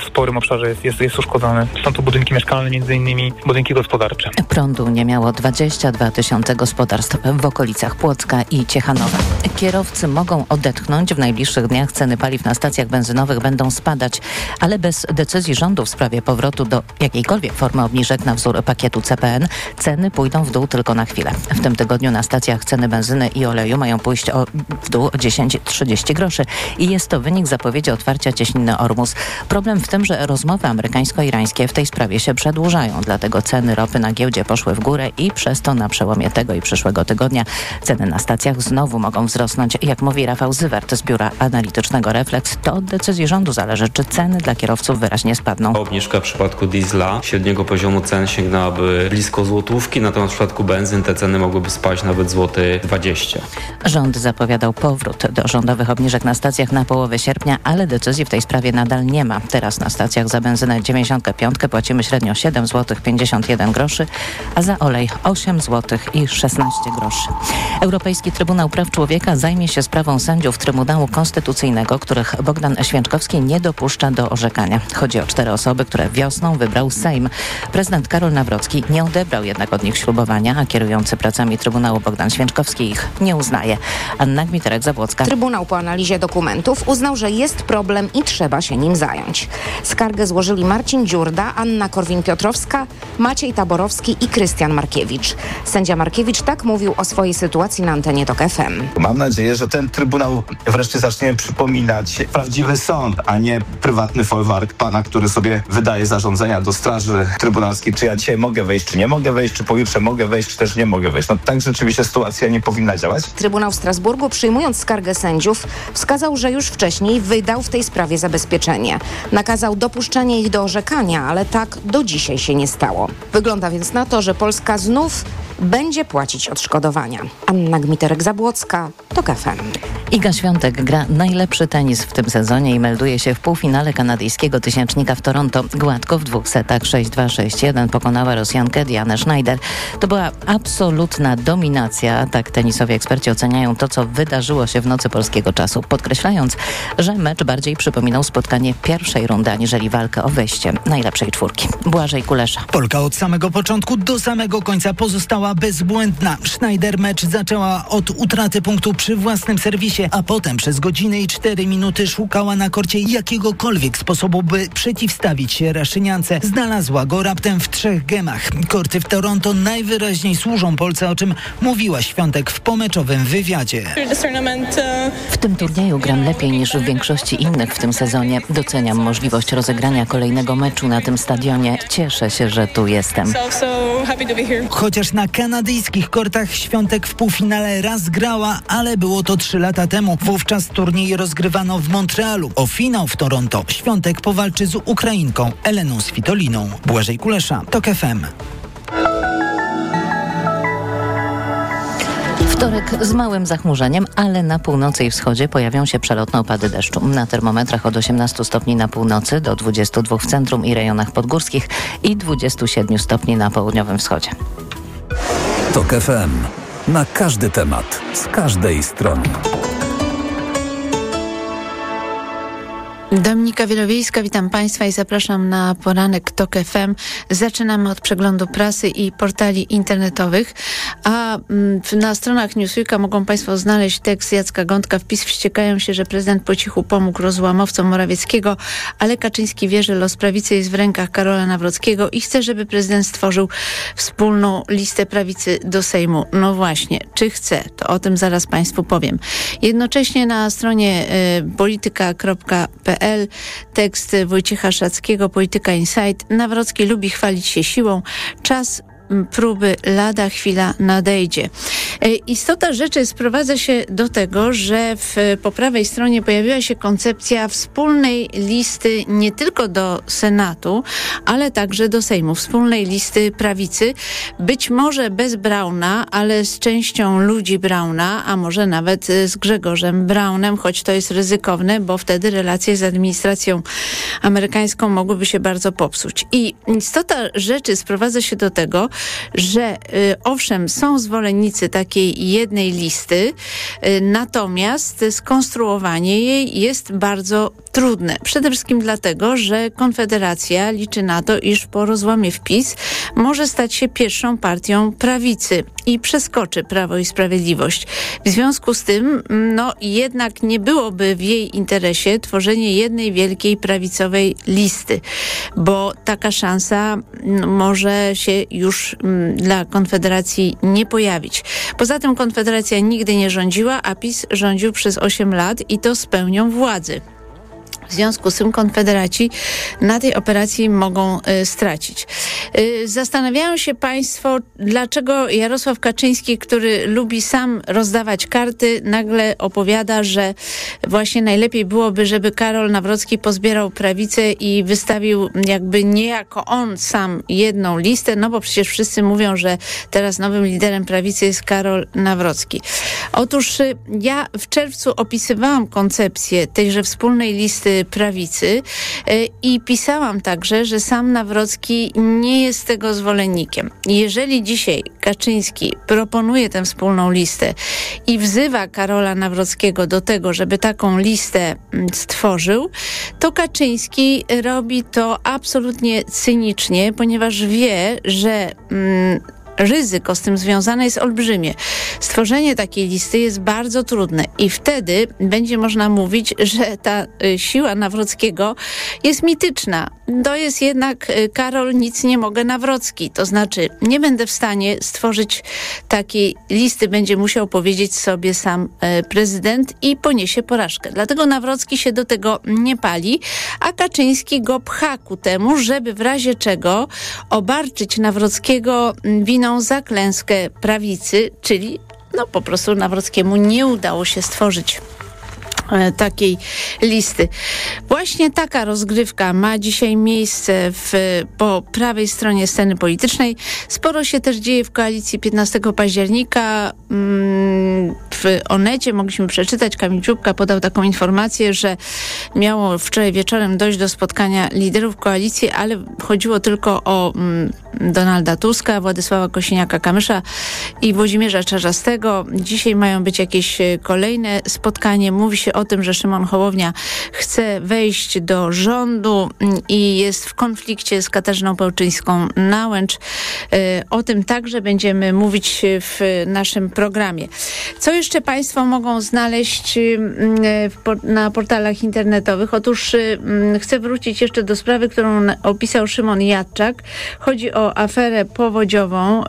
w sporym obszarze jest, jest, jest uszkodzony. Są to budynki mieszkalne, między innymi budynki gospodarcze. Prądu nie miało dwadzieścia dwa tysiące gospodarstw w okolicach Płocka i Ciechanowa. Kierowcy mogą odetchnąć. W najbliższych dniach ceny paliw na stacjach benzynowych będą spadać, ale bez decyzji rządu w sprawie powrotu do jakiejkolwiek formy obniżek na wzór pakietu C P N ceny pójdą w dół tylko na chwilę. W tym tygodniu na stacjach ceny benzyny i oleju mają pójść o, w dół o dziesięć trzydzieści groszy i jest to wynik zapowiedzi otwarcia cieśniny Ormus. Problem w tym, że rozmowy amerykańsko-irańskie w tej sprawie się przedłużają, dlatego ceny ropy na giełdzie poszły w górę i przez to na przełomie tego i przyszłego tygodnia ceny na stacjach znowu mogą wzrosnąć. Jak mówi Rafał Zywert z biura analitycznego Reflex, to od decyzji rządu zależy, czy ceny dla kierowców wyraźnie spadną. Obniżka w przypadku diesla średniego poziomu cen sięgnęłaby blisko złotówki, natomiast w przypadku benzyn te ceny mogłyby spaść nawet złoty dwadzieścia. Rząd zapowiadał powrót do rządowych obniżek na stacjach na połowę sierpnia, ale decyzji w tej sprawie nadal nie ma. Teraz na stacjach za benzynę dziewięćdziesiąt pięć płacimy średnio siedem złotych pięćdziesiąt jeden groszy, a za olej osiem złotych i szesnaście groszy. Europejski Trybunał Praw Człowieka zajmie się sprawą sędziów Trybunału Konstytucyjnego, których Bogdan Święczkowski nie dopuszcza do orzekania. Chodzi o cztery osoby, które wiosną wybrał Sejm. Prezydent Karol Nawrocki nie odebrał jednak od nich ślubowania, a kierujący pracami Trybunału Bogdan Święczkowski ich nie uznaje. Anna Gmiterek-Zabłocka. Trybunał po analizie dokumentów uznał, że jest problem i trzeba się nim zająć. Skargę złożyli Marcin Dziurda, Anna Korwin-Piotrowska, Maciej Taborowski i Krystian Markiewicz. Sędzia Markiewicz tak mówił o swojej sytuacji na antenie Tok F M. Mam nadzieję, że ten Trybunał wreszcie zacznie przypominać prawdziwy sąd, a nie prywatny folwark pana, który sobie wydaje zarządzenia do straży trybunalskiej, czy ja dzisiaj mogę wejść, czy nie mogę wejść, czy pojutrze mogę wejść, czy też nie mogę wejść. No tak rzeczywiście sytuacja nie powinna działać. Trybunał w Strasburgu, przyjmując skargę sędziów, wskazał, że już wcześniej wydał w tej sprawie zabezpieczenie. Nakazał dopuszczenie ich do orzekania, ale tak do dzisiaj się nie stało. Wygląda więc na to, że Polska znów będzie płacić odszkodowania. Anna Gmiterek-Zabłocka, Tok F M. Iga Świątek gra najlepszy tenis w tym sezonie i melduje się w półfinale kanadyjskiego tysięcznika w Toronto. Gładko w dwóch setach sześć dwa sześć jeden pokonała Rosjankę Dianę Schneider. To była absolutna dominacja. Tak tenisowi eksperci oceniają to, co wydarzyło się w nocy polskiego czasu, podkreślając, że mecz bardziej przypominał spotkanie pierwszej rundy, aniżeli walkę o wejście najlepszej czwórki. Błażej Kulesza. Polka od samego początku do samego końca pozostała bezbłędna. Schneider mecz zaczęła od utraty punktu przy własnym serwisie, a potem przez godzinę i cztery minuty szukała na korcie jakiegokolwiek sposobu, by przeciwstawić się Raszyniance. Znalazła go raptem w trzech gemach. Korty w Toronto najwyraźniej służą Polce, o czym mówiła Świątek w pomeczowym wywiadzie. W tym turnieju gram lepiej niż w większości innych w tym sezonie. Doceniam możliwość rozegrania kolejnego meczu na tym stadionie. Cieszę się, że tu jestem. Chociaż na kanadyjskich kortach Świątek w półfinale raz grała, ale było to trzy lata temu. Wówczas turniej rozgrywano w Montrealu. O finał w Toronto Świątek powalczy z Ukrainką Eleną Svitoliną. Błażej Kulesza, Tok F M. Wtorek z małym zachmurzeniem, ale na północy i wschodzie pojawią się przelotne opady deszczu. Na termometrach od osiemnastu stopni na północy do dwudziestu dwóch w centrum i rejonach podgórskich i dwudziestu siedmiu stopni na południowym wschodzie. Tok F M. Na każdy temat, z każdej strony. Dominika Wielowiejska, witam Państwa i zapraszam na poranek Tok F M. Zaczynamy od przeglądu prasy i portali internetowych, a na stronach Newsweeka mogą Państwo znaleźć tekst Jacka Gądka. Wpis: wściekają się, że prezydent po cichu pomógł rozłamowcom Morawieckiego, ale Kaczyński wie, że los prawicy jest w rękach Karola Nawrockiego i chce, żeby prezydent stworzył wspólną listę prawicy do Sejmu. No właśnie, czy chce? To o tym zaraz Państwu powiem. Jednocześnie na stronie y, polityka kropka p l tekst Wojciecha Szackiego, Polityka Insight. Nawrocki lubi chwalić się siłą. Czas próby lada chwila nadejdzie. Istota rzeczy sprowadza się do tego, że w, po prawej stronie pojawiła się koncepcja wspólnej listy nie tylko do Senatu, ale także do Sejmu. Wspólnej listy prawicy, być może bez Brauna, ale z częścią ludzi Brauna, a może nawet z Grzegorzem Braunem, choć to jest ryzykowne, bo wtedy relacje z administracją amerykańską mogłyby się bardzo popsuć. I istota rzeczy sprowadza się do tego, że y, owszem, są zwolennicy takiej jednej listy, y, natomiast skonstruowanie jej jest bardzo trudne. Przede wszystkim dlatego, że Konfederacja liczy na to, iż po rozłamie w PiS może stać się pierwszą partią prawicy i przeskoczy Prawo i Sprawiedliwość. W związku z tym, no jednak nie byłoby w jej interesie tworzenie jednej wielkiej prawicowej listy, bo taka szansa no, może się już m, dla Konfederacji nie pojawić. Poza tym Konfederacja nigdy nie rządziła, a PiS rządził przez osiem lat i to z pełnią władzy. W związku z tym konfederaci na tej operacji mogą y, stracić. Y, zastanawiają się Państwo, dlaczego Jarosław Kaczyński, który lubi sam rozdawać karty, nagle opowiada, że właśnie najlepiej byłoby, żeby Karol Nawrocki pozbierał prawicę i wystawił jakby niejako on sam jedną listę, no bo przecież wszyscy mówią, że teraz nowym liderem prawicy jest Karol Nawrocki. Otóż y, ja w czerwcu opisywałam koncepcję tejże wspólnej listy prawicy i pisałam także, że sam Nawrocki nie jest tego zwolennikiem. Jeżeli dzisiaj Kaczyński proponuje tę wspólną listę i wzywa Karola Nawrockiego do tego, żeby taką listę stworzył, to Kaczyński robi to absolutnie cynicznie, ponieważ wie, że mm, ryzyko z tym związane jest olbrzymie. Stworzenie takiej listy jest bardzo trudne i wtedy będzie można mówić, że ta y, siła Nawrockiego jest mityczna. To jest jednak y, Karol nic nie mogę Nawrocki. To znaczy nie będę w stanie stworzyć takiej listy. Będzie musiał powiedzieć sobie sam y, prezydent i poniesie porażkę. Dlatego Nawrocki się do tego nie pali, a Kaczyński go pcha ku temu, żeby w razie czego obarczyć Nawrockiego winą za klęskę prawicy, czyli no po prostu Nawrockiemu nie udało się stworzyć e, takiej listy. Właśnie taka rozgrywka ma dzisiaj miejsce w, po prawej stronie sceny politycznej. Sporo się też dzieje w koalicji piętnastego października. Mm, w Onecie mogliśmy przeczytać, Kamil Czubka podał taką informację, że miało wczoraj wieczorem dojść do spotkania liderów koalicji, ale chodziło tylko o mm, Donalda Tuska, Władysława Kosiniaka-Kamysza i Włodzimierza Czarzastego. Dzisiaj mają być jakieś kolejne spotkanie. Mówi się o tym, że Szymon Hołownia chce wejść do rządu i jest w konflikcie z Katarzyną Pełczyńską-Nałęcz. O tym także będziemy mówić w naszym programie. Co jeszcze Państwo mogą znaleźć na portalach internetowych? Otóż chcę wrócić jeszcze do sprawy, którą opisał Szymon Jadczak. Chodzi o aferę powodziową.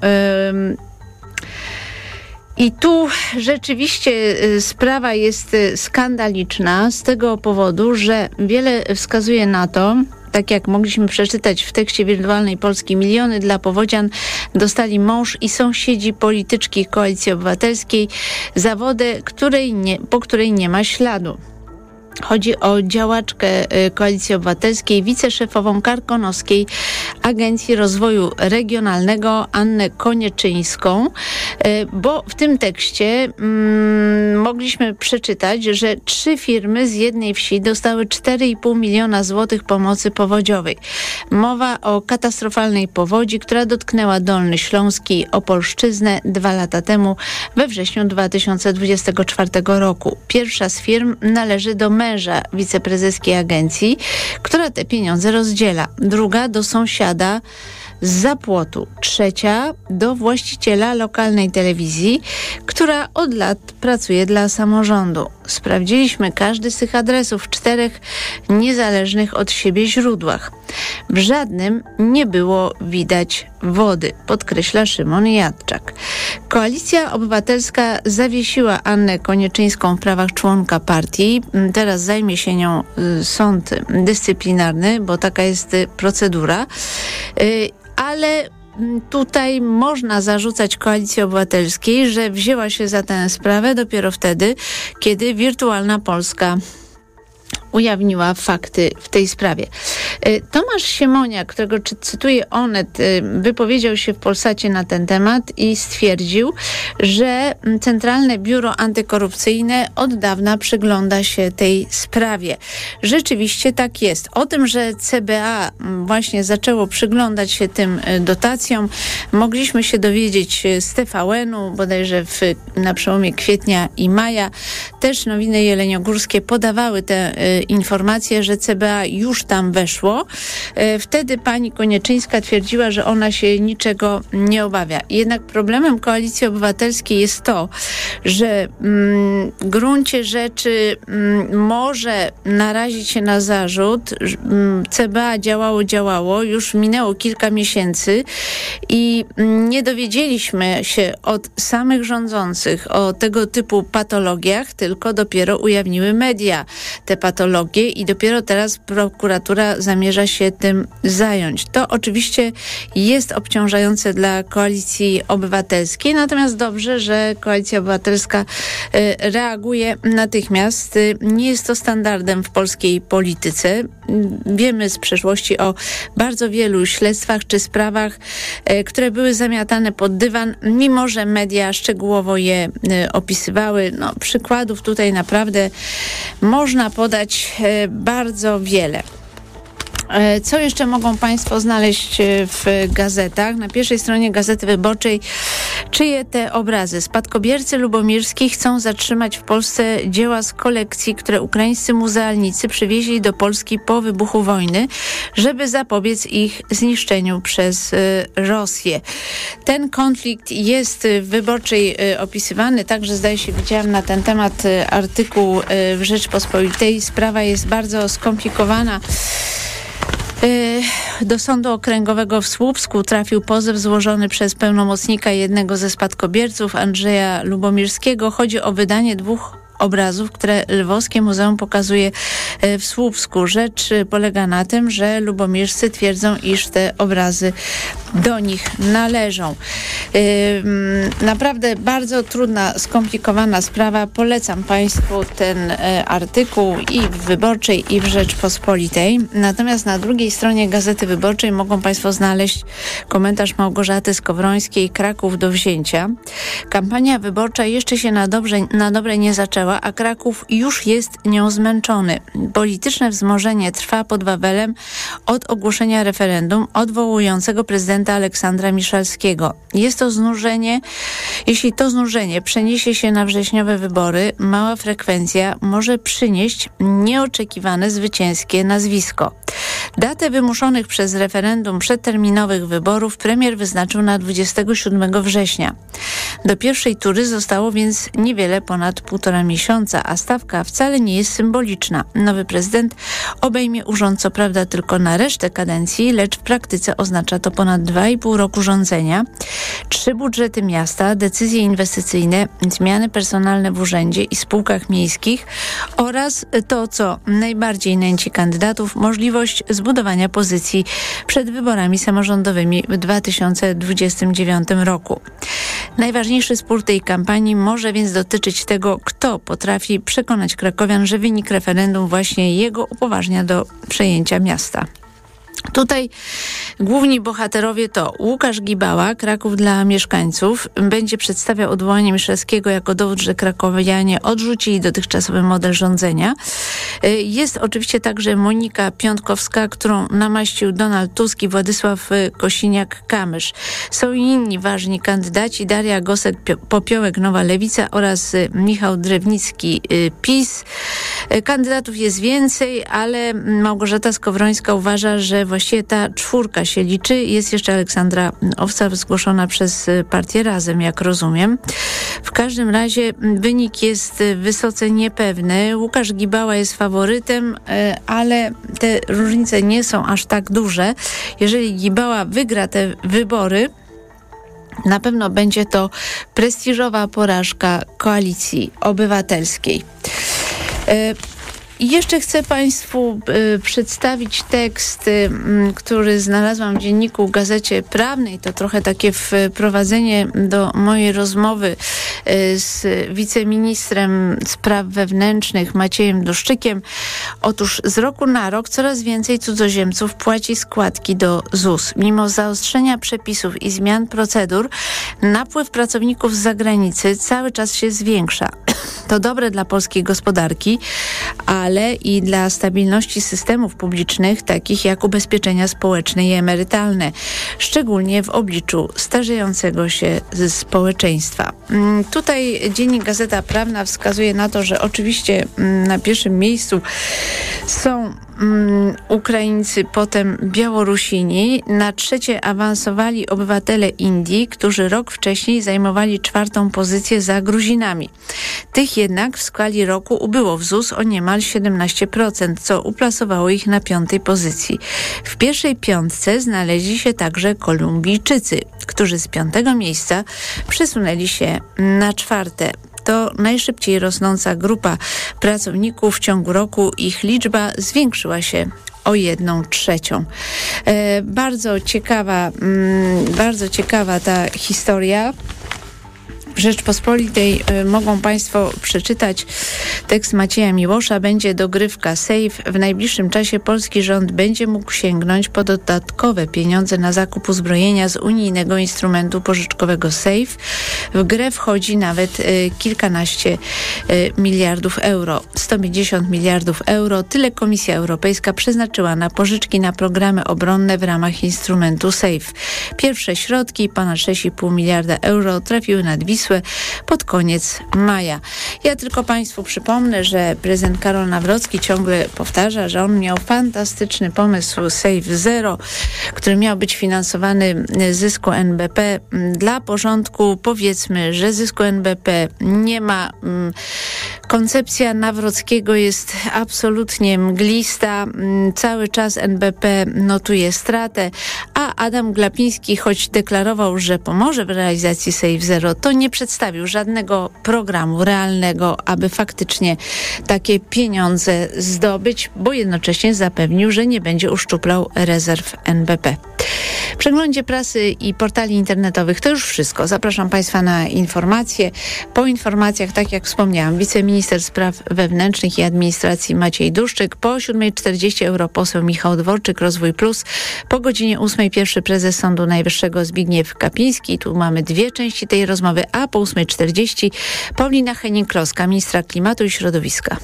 I tu rzeczywiście sprawa jest skandaliczna z tego powodu, że wiele wskazuje na to, tak jak mogliśmy przeczytać w tekście Wirtualnej Polski, miliony dla powodzian dostali mąż i sąsiedzi polityczki Koalicji Obywatelskiej, zawodę, której nie, po której nie ma śladu. Chodzi o działaczkę Koalicji Obywatelskiej, wiceszefową Karkonoskiej Agencji Rozwoju Regionalnego Annę Konieczyńską, bo w tym tekście mm, mogliśmy przeczytać, że trzy firmy z jednej wsi dostały cztery i pół miliona złotych pomocy powodziowej. Mowa o katastrofalnej powodzi, która dotknęła Dolny Śląski i Opolszczyznę dwa lata temu, we wrześniu dwa tysiące dwudziestego czwartego roku. Pierwsza z firm należy do męża wiceprezeskiej agencji, która te pieniądze rozdziela. Druga do sąsiada z Zapłotu. Trzecia do właściciela lokalnej telewizji, która od lat pracuje dla samorządu. Sprawdziliśmy każdy z tych adresów w czterech niezależnych od siebie źródłach. W żadnym nie było widać wody, podkreśla Szymon Jadczak. Koalicja Obywatelska zawiesiła Annę Konieczyńską w prawach członka partii. Teraz zajmie się nią sąd dyscyplinarny, bo taka jest procedura. Ale tutaj można zarzucać Koalicji Obywatelskiej, że wzięła się za tę sprawę dopiero wtedy, kiedy Wirtualna Polska ujawniła fakty w tej sprawie. Tomasz Siemoniak, którego cytuję Onet, wypowiedział się w Polsacie na ten temat i stwierdził, że Centralne Biuro Antykorupcyjne od dawna przygląda się tej sprawie. Rzeczywiście tak jest. O tym, że C B A właśnie zaczęło przyglądać się tym dotacjom, mogliśmy się dowiedzieć z T V N-u, bodajże w, na przełomie kwietnia i maja. Też nowiny jeleniogórskie podawały te informację, że C B A już tam weszło. E, wtedy pani Konieczyńska twierdziła, że ona się niczego nie obawia. Jednak problemem Koalicji Obywatelskiej jest to, że mm, w gruncie rzeczy mm, może narazić się na zarzut. Mm, C B A działało, działało, już minęło kilka miesięcy i mm, nie dowiedzieliśmy się od samych rządzących o tego typu patologiach, tylko dopiero ujawniły media te patologie i dopiero teraz prokuratura zamierza się tym zająć. To oczywiście jest obciążające dla Koalicji Obywatelskiej, natomiast dobrze, że Koalicja Obywatelska y, reaguje natychmiast. Y, nie jest to standardem w polskiej polityce. Y, wiemy z przeszłości o bardzo wielu śledztwach czy sprawach, y, które były zamiatane pod dywan, mimo że media szczegółowo je y, opisywały. No, przykładów tutaj naprawdę można podać y, bardzo wiele. Co jeszcze mogą Państwo znaleźć w gazetach? Na pierwszej stronie Gazety Wyborczej czyje te obrazy? Spadkobiercy lubomirskich chcą zatrzymać w Polsce dzieła z kolekcji, które ukraińscy muzealnicy przywieźli do Polski po wybuchu wojny, żeby zapobiec ich zniszczeniu przez Rosję. Ten konflikt jest w Wyborczej opisywany, także zdaje się, widziałam na ten temat artykuł w Rzeczpospolitej. Sprawa jest bardzo skomplikowana. Do Sądu Okręgowego w Słupsku trafił pozew złożony przez pełnomocnika jednego ze spadkobierców, Andrzeja Lubomirskiego. Chodzi o wydanie dwóch obrazów, które Lwowskie Muzeum pokazuje w Słupsku. Rzecz polega na tym, że lubomirscy twierdzą, iż te obrazy do nich należą. Yy, naprawdę bardzo trudna, skomplikowana sprawa. Polecam Państwu ten y, artykuł i w Wyborczej, i w Rzeczpospolitej. Natomiast na drugiej stronie Gazety Wyborczej mogą Państwo znaleźć komentarz Małgorzaty Skowrońskiej, Kraków do wzięcia. Kampania wyborcza jeszcze się na, dobrze, na dobre nie zaczęła, a Kraków już jest nią zmęczony. Polityczne wzmożenie trwa pod Wawelem od ogłoszenia referendum odwołującego prezydenta Aleksandra Miszalskiego. Jest to znużenie, jeśli to znużenie przeniesie się na wrześniowe wybory, mała frekwencja może przynieść nieoczekiwane zwycięskie nazwisko. Datę wymuszonych przez referendum przedterminowych wyborów premier wyznaczył na dwudziestego siódmego września. Do pierwszej tury zostało więc niewiele ponad półtora miesiąca, a stawka wcale nie jest symboliczna. Nowy prezydent obejmie urząd co prawda tylko na resztę kadencji, lecz w praktyce oznacza to ponad dwa i pół roku rządzenia, trzy budżety miasta, decyzje inwestycyjne, zmiany personalne w urzędzie i spółkach miejskich oraz to, co najbardziej nęci kandydatów, możliwość zbudowania pozycji przed wyborami samorządowymi w dwa tysiące dwudziestym dziewiątym roku. Najważniejszy spór tej kampanii może więc dotyczyć tego, kto potrafi przekonać krakowian, że wynik referendum właśnie jego upoważnia do przejęcia miasta. Tutaj główni bohaterowie to Łukasz Gibała, Kraków dla mieszkańców. Będzie przedstawiał odwołanie Miszalskiego jako dowód, że krakowianie odrzucili dotychczasowy model rządzenia. Jest oczywiście także Monika Piątkowska, którą namaścił Donald Tusk i Władysław Kosiniak-Kamysz. Są i inni ważni kandydaci, Daria Gosek-Popiołek, Nowa Lewica oraz Michał Drewnicki, PiS. Kandydatów jest więcej, ale Małgorzata Skowrońska uważa, że właściwie ta czwórka się liczy. Jest jeszcze Aleksandra Owca, zgłoszona przez partię Razem, jak rozumiem. W każdym razie wynik jest wysoce niepewny. Łukasz Gibała jest faworytem, ale te różnice nie są aż tak duże. Jeżeli Gibała wygra te wybory, na pewno będzie to prestiżowa porażka Koalicji Obywatelskiej. I jeszcze chcę Państwu y, przedstawić tekst, y, który znalazłam w dzienniku Gazecie Prawnej. To trochę takie wprowadzenie do mojej rozmowy y, z wiceministrem spraw wewnętrznych Maciejem Duszczykiem. Otóż z roku na rok coraz więcej cudzoziemców płaci składki do Z U S. Mimo zaostrzenia przepisów i zmian procedur, napływ pracowników z zagranicy cały czas się zwiększa. To dobre dla polskiej gospodarki, ale i dla stabilności systemów publicznych, takich jak ubezpieczenia społeczne i emerytalne, szczególnie w obliczu starzejącego się społeczeństwa. Tutaj Dziennik Gazeta Prawna wskazuje na to, że oczywiście na pierwszym miejscu są um, Ukraińcy, potem Białorusini. Na trzecie awansowali obywatele Indii, którzy rok wcześniej zajmowali czwartą pozycję za Gruzinami. Tych jednak w skali roku ubyło w Z U S o niemal siedemnaście procent, co uplasowało ich na piątej pozycji. W pierwszej piątce znaleźli się także Kolumbijczycy, którzy z piątego miejsca przesunęli się na czwarte. To najszybciej rosnąca grupa pracowników w ciągu roku. Ich liczba zwiększyła się o jedną trzecią. E, bardzo ciekawa, mm, bardzo ciekawa ta historia. W Rzeczpospolitej y, mogą Państwo przeczytać tekst Macieja Miłosza. Będzie dogrywka Safe. W najbliższym czasie polski rząd będzie mógł sięgnąć po dodatkowe pieniądze na zakup uzbrojenia z unijnego instrumentu pożyczkowego Safe. W grę wchodzi nawet y, kilkanaście y, miliardów euro. sto pięćdziesiąt miliardów euro. Tyle Komisja Europejska przeznaczyła na pożyczki na programy obronne w ramach instrumentu Safe. Pierwsze środki, ponad sześć i pół miliarda euro, trafiły nad Wisłę pod koniec maja. Ja tylko Państwu przypomnę, że prezydent Karol Nawrocki ciągle powtarza, że on miał fantastyczny pomysł Safe Zero, który miał być finansowany z zysku N B P. Dla porządku powiedzmy, że zysku N B P nie ma. Koncepcja Nawrockiego jest absolutnie mglista. Cały czas N B P notuje stratę, a Adam Glapiński, choć deklarował, że pomoże w realizacji Safe Zero, to nie przedstawił żadnego programu realnego, aby faktycznie takie pieniądze zdobyć, bo jednocześnie zapewnił, że nie będzie uszczuplał rezerw N B P. W przeglądzie prasy i portali internetowych to już wszystko. Zapraszam Państwa na informacje. Po informacjach, tak jak wspomniałam, wiceminister spraw wewnętrznych i administracji Maciej Duszczyk, po siódmej czterdzieści europoseł Michał Dworczyk, Rozwój Plus, po godzinie ósmej pierwszy prezes Sądu Najwyższego Zbigniew Kapiński. Tu mamy dwie części tej rozmowy, a po ósmej czterdzieści Paulina Henning-Kloska, ministra klimatu i środowiska.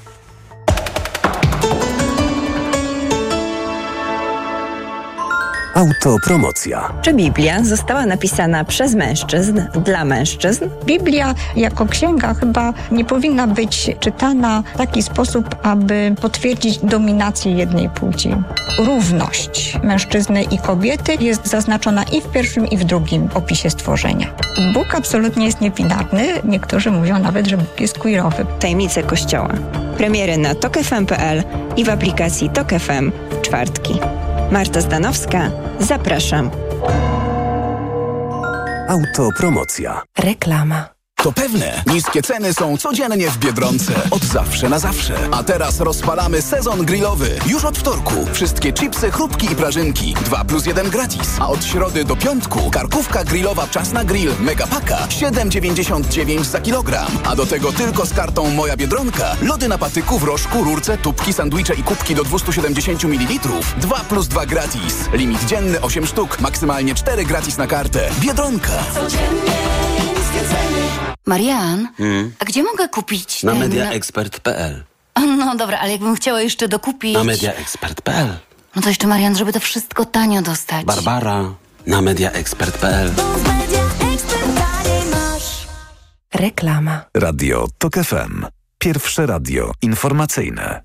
Autopromocja. Czy Biblia została napisana przez mężczyzn, dla mężczyzn? Biblia jako księga chyba nie powinna być czytana w taki sposób, aby potwierdzić dominację jednej płci. Równość mężczyzny i kobiety jest zaznaczona i w pierwszym, i w drugim opisie stworzenia. Bóg absolutnie jest niebinarny. Niektórzy mówią nawet, że Bóg jest queerowy. Tajemnice Kościoła. Premiery na tok f m kropka p l i w aplikacji Tok F M w czwartki. Marta Zdanowska, zapraszam. Autopromocja. Reklama. To pewne, niskie ceny są codziennie w Biedronce. Od zawsze na zawsze. A teraz rozpalamy sezon grillowy. Już od wtorku. Wszystkie chipsy, chrupki i prażynki. dwa plus jeden gratis. A od środy do piątku karkówka grillowa Czas na Grill Megapaka siedem dziewięćdziesiąt dziewięć za kilogram. A do tego tylko z kartą Moja Biedronka. Lody na patyku, w rożku, rurce, tubki, sandwicze i kubki do dwieście siedemdziesiąt mililitrów. dwa plus dwa gratis. Limit dzienny osiem sztuk. Maksymalnie cztery gratis na kartę. Biedronka. Codziennie niskie ceny. Marian, Hmm? a gdzie mogę kupić Na ten... mediaexpert kropka p l. No dobra, ale jakbym chciała jeszcze dokupić... Na mediaexpert kropka p l. No to jeszcze, Marian, żeby to wszystko tanio dostać. Barbara, na mediaexpert kropka p l. Reklama. Radio Tok F M. Pierwsze radio informacyjne.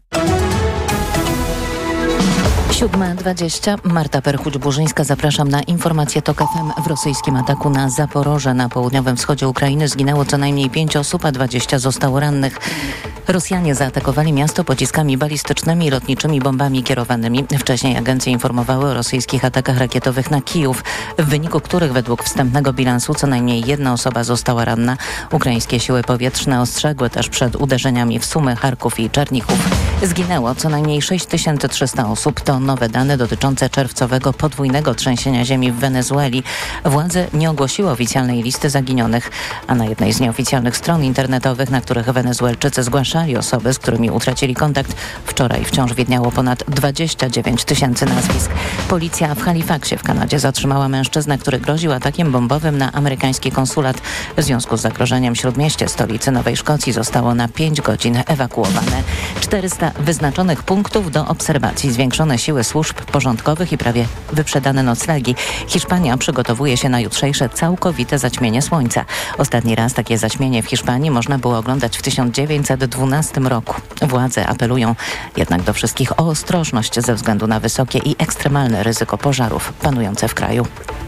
siódma dwadzieścia. Marta Perchuć-Burzyńska. Zapraszam na informację Tok F M. W rosyjskim ataku na Zaporoże na południowym wschodzie Ukrainy zginęło co najmniej pięć osób, a dwadzieścia zostało rannych. Rosjanie zaatakowali miasto pociskami balistycznymi i lotniczymi bombami kierowanymi. Wcześniej agencje informowały o rosyjskich atakach rakietowych na Kijów, w wyniku których według wstępnego bilansu co najmniej jedna osoba została ranna. Ukraińskie siły powietrzne ostrzegły też przed uderzeniami w Sumy, Charków i Czernichów. Zginęło co najmniej sześć tysięcy trzysta osób. To nowe dane dotyczące czerwcowego podwójnego trzęsienia ziemi w Wenezueli. Władze nie ogłosiły oficjalnej listy zaginionych, a na jednej z nieoficjalnych stron internetowych, na których Wenezuelczycy zgłaszają podejrzewali osoby, z którymi utracili kontakt. Wczoraj wciąż widniało ponad dwadzieścia dziewięć tysięcy nazwisk. Policja w Halifaxie w Kanadzie zatrzymała mężczyznę, który groził atakiem bombowym na amerykański konsulat. W związku z zagrożeniem śródmieście stolicy Nowej Szkocji zostało na pięć godzin ewakuowane. czterysta wyznaczonych punktów do obserwacji, zwiększone siły służb porządkowych i prawie wyprzedane noclegi. Hiszpania przygotowuje się na jutrzejsze całkowite zaćmienie słońca. Ostatni raz takie zaćmienie w Hiszpanii można było oglądać w tysiąc dziewięćset dwunastym roku. Władze apelują jednak do wszystkich o ostrożność ze względu na wysokie i ekstremalne ryzyko pożarów panujące w kraju.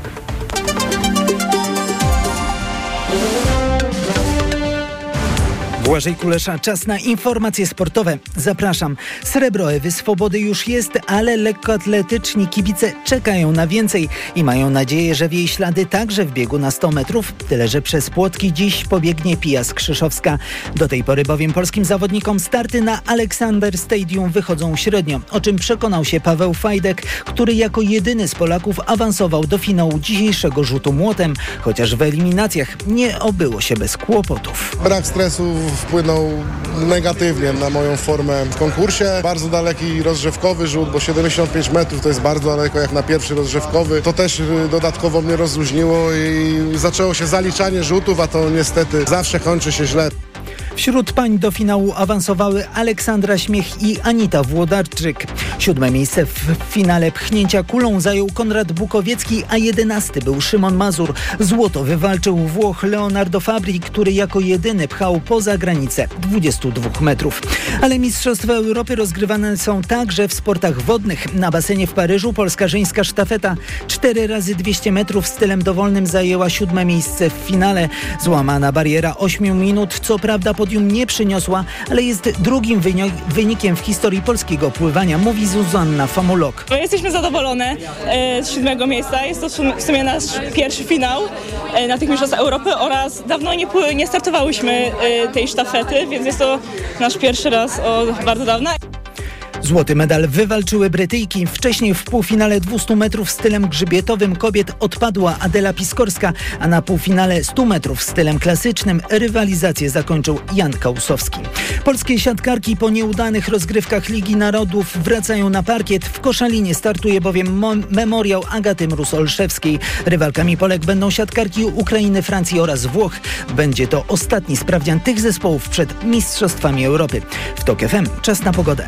Błażej Kulesza, czas na informacje sportowe. Zapraszam. Srebro Ewy Swobody już jest, ale lekkoatletyczni kibice czekają na więcej i mają nadzieję, że w jej ślady także w biegu na sto metrów. Tyle, że przez płotki dziś pobiegnie Pia Skrzyszowska. Do tej pory bowiem polskim zawodnikom starty na Alexander Stadium wychodzą średnio, o czym przekonał się Paweł Fajdek, który jako jedyny z Polaków awansował do finału dzisiejszego rzutu młotem, chociaż w eliminacjach nie obyło się bez kłopotów. Brak stresu wpłynął negatywnie na moją formę w konkursie. Bardzo daleki rozgrzewkowy rzut, bo siedemdziesiąt pięć metrów to jest bardzo daleko jak na pierwszy rozgrzewkowy. To też dodatkowo mnie rozluźniło i zaczęło się zaliczanie rzutów, a to niestety zawsze kończy się źle. Wśród pań do finału awansowały Aleksandra Śmiech i Anita Włodarczyk. Siódme miejsce w finale pchnięcia kulą zajął Konrad Bukowiecki, a jedenasty był Szymon Mazur. Złoto wywalczył Włoch Leonardo Fabri, który jako jedyny pchał poza granicę dwudziestu dwóch metrów. Ale Mistrzostwa Europy rozgrywane są także w sportach wodnych. Na basenie w Paryżu polska żeńska sztafeta cztery razy dwieście metrów stylem dowolnym zajęła siódme miejsce w finale. Złamana bariera ośmiu minut, co prawda podium nie przyniosła, ale jest drugim wynikiem w historii polskiego pływania, mówi Zuzanna Famulok. My jesteśmy zadowolone e, z siódmego miejsca. Jest to w sumie nasz pierwszy finał e, na tych Mistrzostwach Europy oraz dawno nie, nie startowałyśmy e, tej sztafety, więc jest to nasz pierwszy raz od bardzo dawna. Złoty medal wywalczyły Brytyjki. Wcześniej w półfinale dwustu metrów stylem grzbietowym kobiet odpadła Adela Piskorska, a na półfinale stu metrów stylem klasycznym rywalizację zakończył Jan Kałusowski. Polskie siatkarki po nieudanych rozgrywkach Ligi Narodów wracają na parkiet. W Koszalinie startuje bowiem mo- memoriał Agaty Mróz-Olszewskiej. Rywalkami Polek będą siatkarki Ukrainy, Francji oraz Włoch. Będzie to ostatni sprawdzian tych zespołów przed Mistrzostwami Europy. W TOK F M czas na pogodę.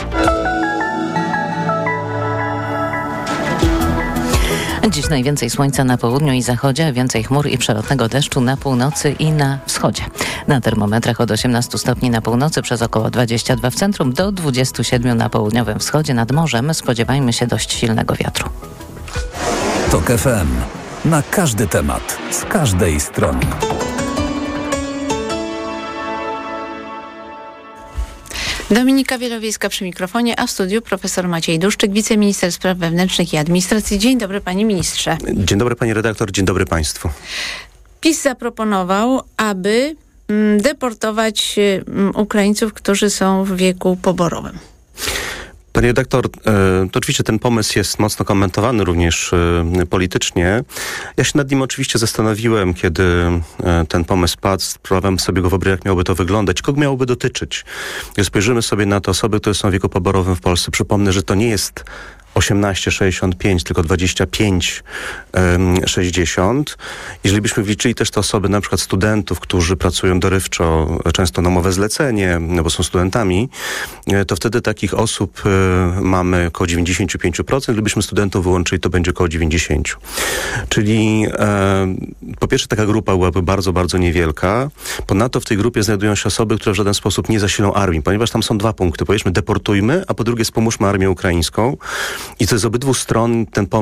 Dziś najwięcej słońca na południu i zachodzie, więcej chmur i przelotnego deszczu na północy i na wschodzie. Na termometrach od osiemnastu stopni na północy, przez około dwadzieścia dwa w centrum, do dwudziestu siedmiu na południowym wschodzie. Nad morzem spodziewajmy się dość silnego wiatru. TOK F M. Na każdy temat, z każdej strony. Dominika Wielowiejska przy mikrofonie, a w studiu profesor Maciej Duszczyk, wiceminister spraw wewnętrznych i administracji. Dzień dobry, panie ministrze. Dzień dobry, pani redaktor, dzień dobry państwu. PiS zaproponował, aby mm, deportować mm, Ukraińców, którzy są w wieku poborowym. Panie redaktor, to oczywiście ten pomysł jest mocno komentowany również politycznie. Ja się nad nim oczywiście zastanowiłem, kiedy ten pomysł padł. Sprawdzałem sobie go w obrębie, jak miałoby to wyglądać, kogo miałoby dotyczyć. Jak spojrzymy sobie na te osoby, które są w wieku poborowym w Polsce, przypomnę, że to nie jest osiemnaście sześćdziesiąt pięć, tylko dwadzieścia pięć sześćdziesiąt. Jeżeli byśmy wliczyli też te osoby, na przykład studentów, którzy pracują dorywczo, często na umowę zlecenie, no bo są studentami, to wtedy takich osób mamy około dziewięćdziesiąt pięć procent. Gdybyśmy studentów wyłączyli, to będzie około dziewięćdziesiąt procent. Czyli e, po pierwsze taka grupa byłaby bardzo, bardzo niewielka. Ponadto w tej grupie znajdują się osoby, które w żaden sposób nie zasilą armii, ponieważ tam są dwa punkty. Powiedzmy, deportujmy, a po drugie, wspomóżmy armię ukraińską. I to z obydwu stron ten pomysł